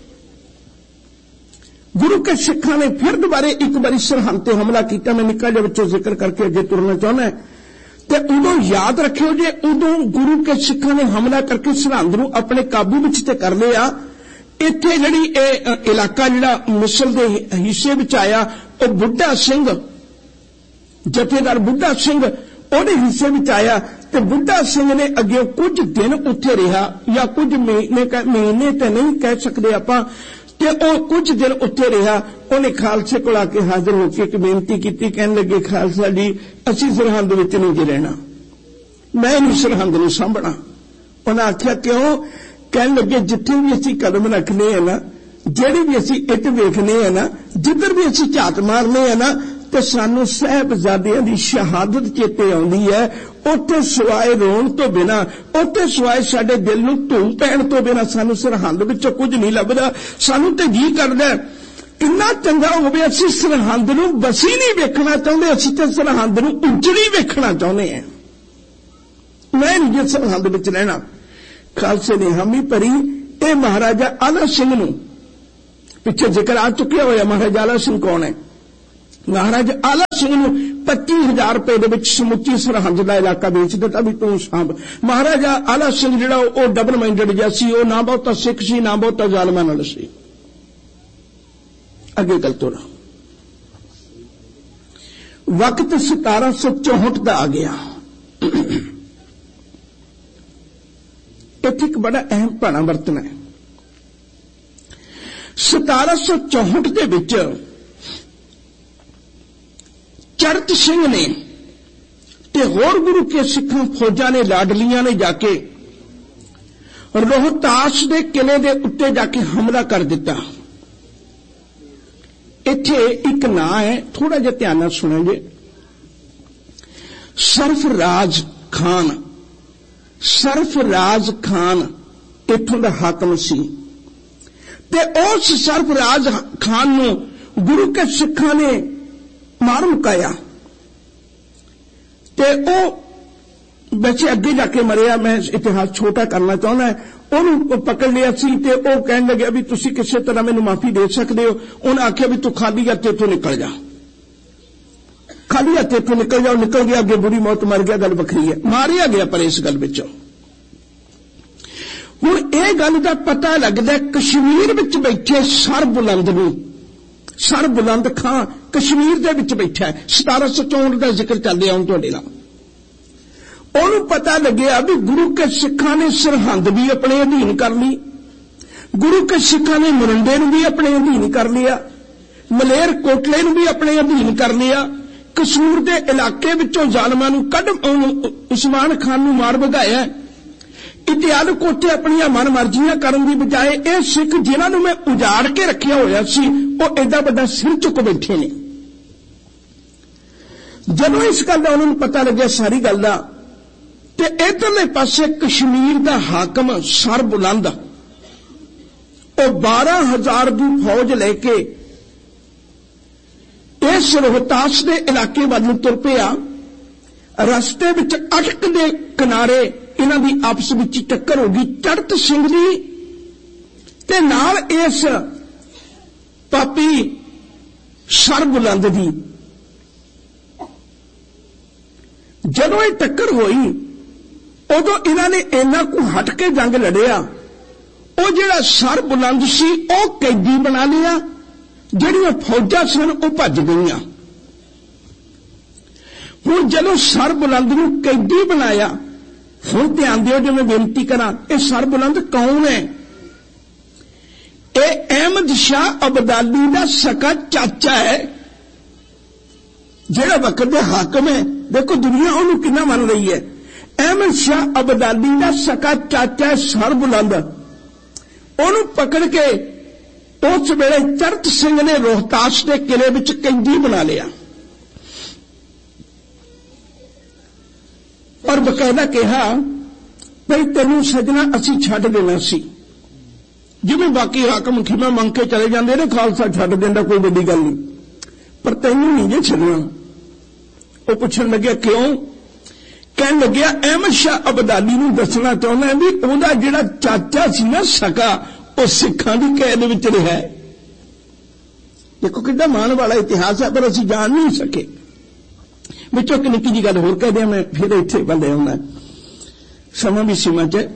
गुरु के सिखां ने फिर दोबारे एक बारी सरहंद ते हमला किया। मैं निक्का जिहा विचों जिक्र करके अगे तुरना चाहुंदा, ते उदों याद रखियो जे उदों गुरु के सिखां ने हमला करके सरहंद नूं अपने काबू विच ते कर लिया। इत्थे जिहड़ी इह इलाका जिहड़ा मिसल दे हिस्से विच आया, वो बुढ़ा सिंह जथेदार बुढ़ा सिंह ਉਹਦੇ हिस्से ਵਿੱਚ आया, ਤੇ बुढ़ा सिंह ने अगे कुछ दिन उत्थे रहा, या कुछ महीने महीने तो नहीं कह सकते आपां, ते ਉਹ कुछ दिन उत्थे रहा। ਉਹਨੇ खालसे कोल आके हाजिर होकर एक बेनती की, कहने लगे खालसा जी असीं सरहंद विच नहीं जे रहना, मैं नहीं सरहंद नूं सांभणा। उन्हें आख्या क्यों? कहने लगे जिथे भी असीं कदम रखने हैं ना, ਜਿਹੜੀ भी असीं इट वेखने हैं ना, जिधर भी असीं झात मारने हैं ना, तो सानू साहिबजादियां दी शहादत चेते आउंदी है। उत्थे सिवाए रोण तो बिना, उत्थे सिवाए साडे दिल नूं धूं पैण तो बिना सानू सरहंद विचों कुछ नहीं लभदा। सानू ते जी करदा किन्ना चंगा होवे असीं सरहंद नूं बसी नहीं वेखना चाहुंदे, असीं ते सरहंद नूं उजड़ी वेखना चाहुंदे हैं। मैं नहीं जे सरहंद विच रहना। खालसे ने हामी भरी। ये महाराजा आला सिंह नूं पिछे जिक्र आ चुकिया होया। महाराजा आला सिंह कौन है? महाराजा आला सिंह नूं पच्ची हजार रुपए दे विच समुची सरहंद दा इलाका बेच दिता भी तू सांभ। महाराजा आला सिंह जिहड़ा ओ डबल माइंडेड जिहा सी, ओ ना बहुता सिख सी ना बहुता जालमां नाल सी। अगे गल तोड़ा वक्त सतारा सौ चौहठ का आ गया। इत्थे एक बड़ा अहम भाना वरतना है। सतारा सौ चौहठ के विच चरत सिंह ने ते होर गुरु के सिखां फौजां ने लाडलियां ने जाके रोहतास के किले के उत्ते जाके हमला कर दिता। इत्थे एक नां है, थोड़ा जिहा ध्यान नाल सुणोगे। सरफराज खान, सरफराज खान इत्थों दा हाकम सी ते उस सरफराज खान नूं गुरु के सिखां ने मार मुकाया ते ओ वैसे अगे जाके मरिया। मैं इतिहास छोटा करना चाहना। उन्होंने पकड़ लिया सी ते ओ कहन लगे भी तुसी किसी तरह मैनू माफी दे सकते हो। उन्हें आख्या भी तू खाली हथ इत्थों निकल जा, खाली हथ इत्थों निकल जाओ। निकल गया, अगे बुरी मौत मर गया, गल वखरी है। मारिया गया पर इस गल विच हुण इह गल दा पता लगदा है कश्मीर विच बैठे सरबुलंद नूं। सरबुलंद खां कश्मीर दे विच बैठा है। सतारा सौ चौंठ का जिक्र चल रहा हूं तुहाडे नाल। ਉਹਨੂੰ पता लग्या भी गुरु के सिखां ने सरहंद भी अपने अधीन कर ली, गुरु के सिखां ने मुरंडे नूं भी अपने अधीन कर लिया, मलेर कोटले नूं भी अपने अधीन कर लिया, कसूर के इलाके विचों जालमां नूं कढ उस्मान खान नूं मार भगाया। इतिहाद कोटे अपनियां मन मर्जियां करन दी बजाय ये सिख जिन्हां नूं मैं उजाड़ के रखिया होया सी वो एडा वड्डा सिर चुक बैठे ने। जदों इस गल दा उन्हां नूं पता लग्या सारी गल दा ते इधरले पासे कश्मीर दा हाकम सरबुलंद ओ बारह हजार की फौज लेके इस रोहतास के इलाके वाल तुर पिया। रस्ते विच अटक दे किनारे इन्हां दी आपस विच टक्कर हो गई। चरत सिंह दी ते नाल इस पापी सरबुलंद दी जदों ये टक्कर होई उदों इन्हां ने इन्ना को हट के जंग लड़िया। वो जिहड़ा सरबुलंद सी वो कैदी बना लिया, जिहड़ियां फौजां सन वो भज गईयां। हुण जदों सरबुलंद नूं कैदी बनाया, हुण ध्यान दिओ जो मैं बेनती करां, ये सरबुलंद कौन है? ये अहमद शाह अब्दाली दा सका चाचा है, जिहड़ा वक्त दे हाकम है। देखो दुनिया उहनूं किन्ना मन रही है। अहमद शाह अब्दाली दा सका चाचा सरबुलंद, उहनूं पकड़ के उस वेले चरत सिंह ने रोहतास के किले विच कैदी बना लिया और बकायदा कहा भाई तेनू सजना असीं छड्ड देना सी, जिवें बाकी हाकम खिमा मंग के चले जांदे ने खालसा छड्ड देंदा कोई वड्डी गल नहीं, पर तैनू नहीं जे छड्डना। वो पुछण लग्या क्यों? कहन लग्या अहमद शाह अब्दाली नूं दसना चाहुंदा भी उहदा जिहड़ा चाचा सी ना सका वो सिखां दी कैद विच रहा है। देखो कितना मान वाला इतिहास है, पर असीं जान नहीं सके। विचों एक निक्की जी गल होर कह दियां, मैं फिर इत्थे बंदे आउंदा समा भी सीमा च।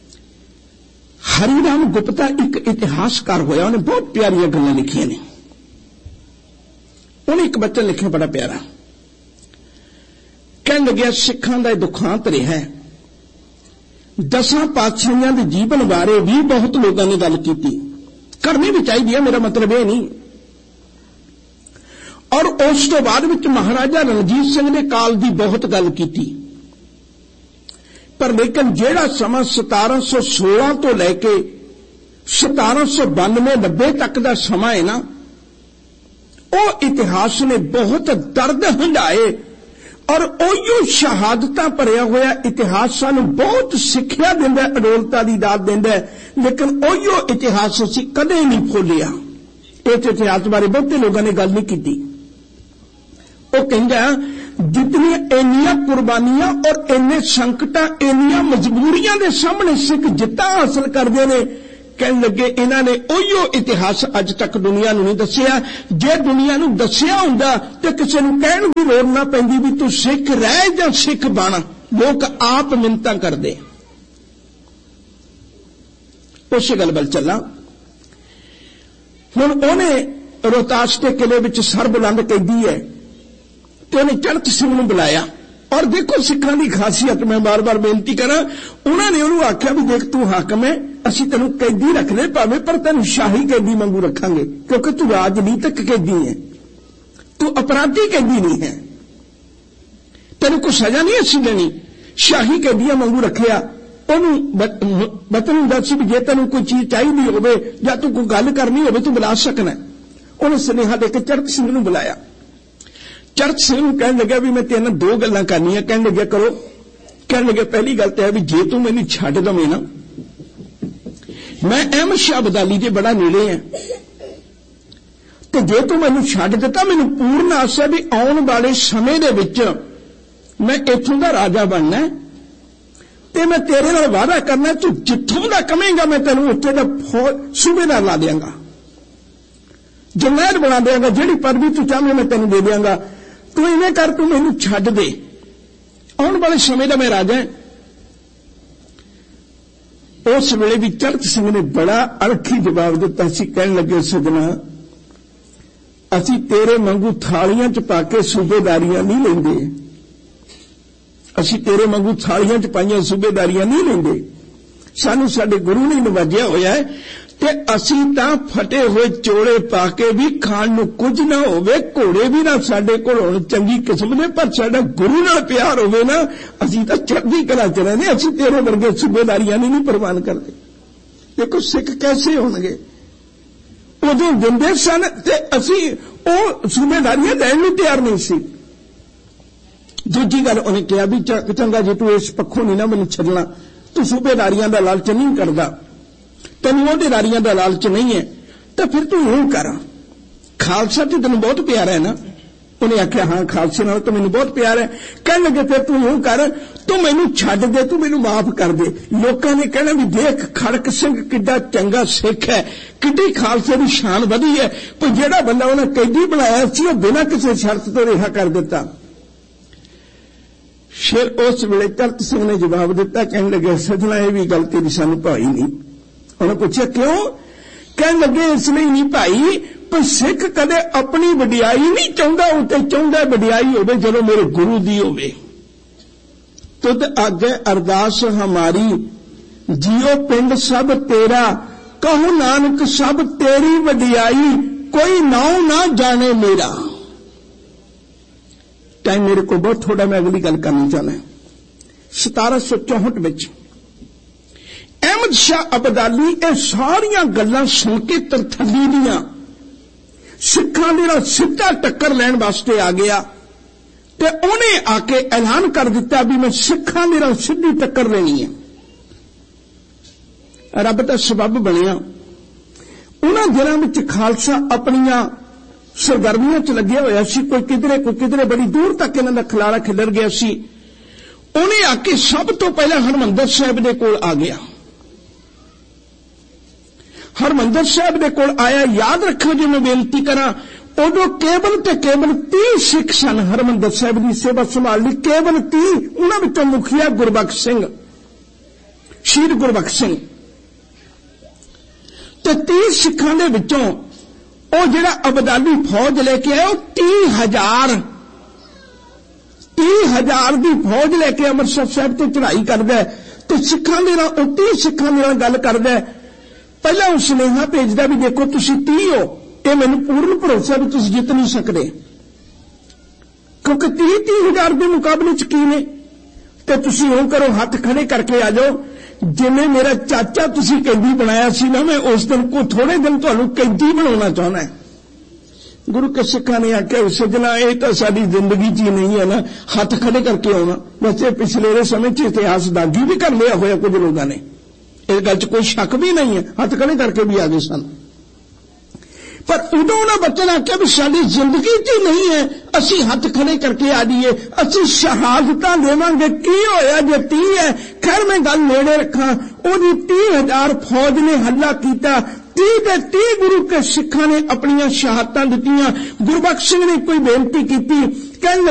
हरिराम गुप्ता एक इतिहासकार होया, उन्हें बहुत प्यारियां गल्लां लिखियां ने। उन्हें एक बचन लिखिया बड़ा प्यारा, कहन लग्या सिखां दा दुखांत रहा है। दसां पातशाहियां दे जीवन बारे भी बहुत लोगों ने गल की, करनी भी चाहिए, मेरा मतलब यह नहीं। और उस तो बाद विच महाराजा रणजीत सिंह ने काल की बहुत गल की, पर लेकिन जेड़ा समा सतारा सौ सोलह तो लैके सतारा सौ बानवे नब्बे तक का समा है ना, वो इतिहास ने बहुत दर्द हंडाए और ओयो शहादतां भरिया होया इतिहास सानू बहुत सिक्ख्या दिंदा, अडोलता दी दात दिंदा, लेकिन ओयो इतिहास असीं कदे नहीं भुलिया। इस इतिहास बारे बहुते लोगों ने गल नहीं की। वो कहंदा जितनी इन्नियां कुर्बानियां और इन्ने संकटां इन्नियां मजबूरियां दे सामने सिख जित्तां हासिल करदे ने, कहन लगे इन्हां ने उहियो इतिहास अज तक दुनिया नूं नहीं दस्सिया। जे दुनिया नूं दस्सिया हुंदा ते किसे नूं कहण दी लोड़ ना पैंदी भी तूं सिख रह जां सिख बण। लोग आप मिन्नतां करदे। उस गल वल चलां। हुण ओहने रोहतास के किले विच सरबुलंद कैदी है ते उहने चरत सिंह नूं बुलाया। और देखो सिखां दी खासियत, मैं बार बार बेनती करा, उन्होंने उन्होंने आख्या भी देख तू हाकम है, असीं तैनूं कैदी रखने पावे पर तैनूं शाही कैदी वांगू रखांगे, क्योंकि तू राजनीतिक कैदी है, तू अपराधी कैदी नहीं है, तैनूं कोई सजा नहीं असीं देनी। शाही कैदियां वांगू रखिया। ओनूं बतन दस भी जे तैनूं कोई चीज चाहिदी होवे जां तूं कोई गल करनी होवे तूं बुला सकना। उन्हें सुनेहा देके चरत सिंह नूं बुलाया। चरत सिंह कहने लगा भी मैं तेरे दो गल्लां करनियां। कहने लगे करो। कहने लगे पहली गल तो है भी जे तू मैनूं छड्ड दवें ना, मैं अहमद शाह अब्दाली दे बड़ा नेड़े है, तो जे तू मैनूं छड्ड दित्ता मैनूं पूर्ण आस है भी आउण वाले समय दे विच मैं इत्थों दा राजा बनना है ते मैं तेरे नाल वादा करना तू जित्थों दा कहेंगा मैं तैनूं उत्थे दा सूबेदार ला देंगा, जरनैल बना देंगा, जिहड़ी पदवी तू चाहे मैं तैनूं दे देंगा। तू इवें कर, तू मैनूं छड्ड दे, आउण वाले समय दा मैं राजा है। उस वेले भी चरत सिंह ने बड़ा अणखी जवाब दिता सी। कहण लगे सजना असीं तेरे वांगू थालियां च पा के सूबेदारियां नहीं लैंदे, असीं तेरे वांगू थालियां च पाईयां सूबेदारियां नहीं लैंदे, सानूं साडे गुरु ने नवाजिया होया है ते असीं तां फटे हुए चोले पा के भी खाण नूं कुछ ना होवे, घोड़े भी ना साडे कोल होण चंगी किस्म दे, पर साडा गुरु नाल प्यार होवे ना असीं तां चढ़दी कला च रहिंदे, असीं तेरे वर्गे सूबेदारियां नहीं प्रवान करदे। देखो सिख कैसे होणगे, उदों दिंदे सन ते असीं ओह सूबेदारियां लैण नूं तैयार नहीं सी। दूजी गल उन्हें कहा भी चंगा जी तू इस पक्षों नहीं ना मैनूं छड्डना, तू सूबेदारियां दा लालच नहीं करदा, तैनूं ओहदेदारियां दा लालच नहीं है, तो फिर तू यूं कर, खालसा तो तैनूं बहुत प्यारा है ना। उन्हें आख्या हाँ खालसे नाल तो मैनूं बहुत प्यार है। कहने लगे फिर तू यूं कर, तू मैनूं छड्ड दे, तू मैनूं माफ कर दे। लोकां ने कहना भी देख खड़क सिंह किड्डा चंगा सिख है, किड्डी खालसे दी शान वधी है, पर जिहड़ा बंदा उन्हें कैदी बनाया सी ओह बिना किसी शर्त तो रिहा कर दिता। फिर उस वेले चरत सिंह ने जवाब दिता। कहने लगे सजना यह भी गल तेरी सानूं भाई नहीं। उन्हें पूछा क्यों? कहने लगे इसलिए नहीं भाई पर सिख कदे अपनी वडियाई नहीं चाहता, उते चाहता वडियाई होवे जदों मेरे गुरु दी होवे। तुद आगे अरदास हमारी जियो पिंड सब तेरा, कहो नानक सब तेरी वडियाई, कोई नाउ ना जाने मेरा। टाइम मेरे को बहुत थोड़ा, मैं अगली गल करनी चाहना। सतारा सौ चौहठ विच अहमद शाह अब्दाली ये सारियां गल्लां सुन के तरथली दियां सिखां दे नाल सीधा टक्कर लैण वास्ते आ गया ते उन्हें आके ऐलान कर दिता भी मैं सिखां दे नाल सीधी टक्कर लेनी है। रब दा सबब बनिया। उन्हां दिनां विच खालसा अपनियां सरगर्मियां च लग्या होया सी, कोई किधरे कोई किधरे, बड़ी दूर तक इन्हां दा खलारा खिलर गया सी। उन्हें आके सब तो पहला हरमंदर साहिब दे कोल आ गया। हरमंदर साहिब दे कोल आया। याद रखो जी मैं बेनती करा, उदों केवल ते केवल तीस सिख सन हरमंदर साहिब की सेवा संभाल ली, केवल तीस। उन्हां विचों मुखिया गुरबख्श सिंह, शहीद गुरबख्श सिंह ते तीस सिखां दे विचों ਉਹ ਜਿਹੜਾ ਅਬਦਾਲੀ फौज लेके आया वो तीह हजार तीह हजार की फौज लेके अमृतसर साहब ते चढ़ाई करदा है ते सिखां दे नाल ਉਹ तीह सिखां दे नाल गल करदा है। पहला वो सुनेहा भेजदा भी देखो तुसीं तीह हो, ये मैनूं पूर्ण भरोसा भी तुसीं जित नहीं सकदे, क्योंकि तीह तीह हजार के मुकाबले च की ने। ते तुसीं इउं करो हथ खड़े करके आ जाओ, जिवें मेरा चाचा तुसीं कैदी बनाया सी ना, मैं उस दिन को थोड़े दिन तुहानूं कैदी बनाउणा चाहुंदा है। गुरु के सिखां ने आख्या सजना ये तो साडी जिंदगी च ही नहीं है ना हथ खड़े करके आउणा। वैसे पिछले समय च इतिहास दागी भी कर लिया होया कुछ लोगों ने, इस गल च कोई शक भी नहीं है, हथ खड़े करके भी आ गए सन। पर उदों उन्हें बच्चे ने आख्या भी साडी जिंदगी च नहीं है, असी हथ खड़े करके आ जाइए, असी शहादत देवांगे। की होया जे तीह है, खैर मैं गल नेड़े रखा, ओदी तीह हजार फौज ने हल्ला किया, तीह के तीह गुरु के सिखा ने अपनियां शहादतां दित्तियां। गुरबख्श सिंह ने कोई बेनती की, कहने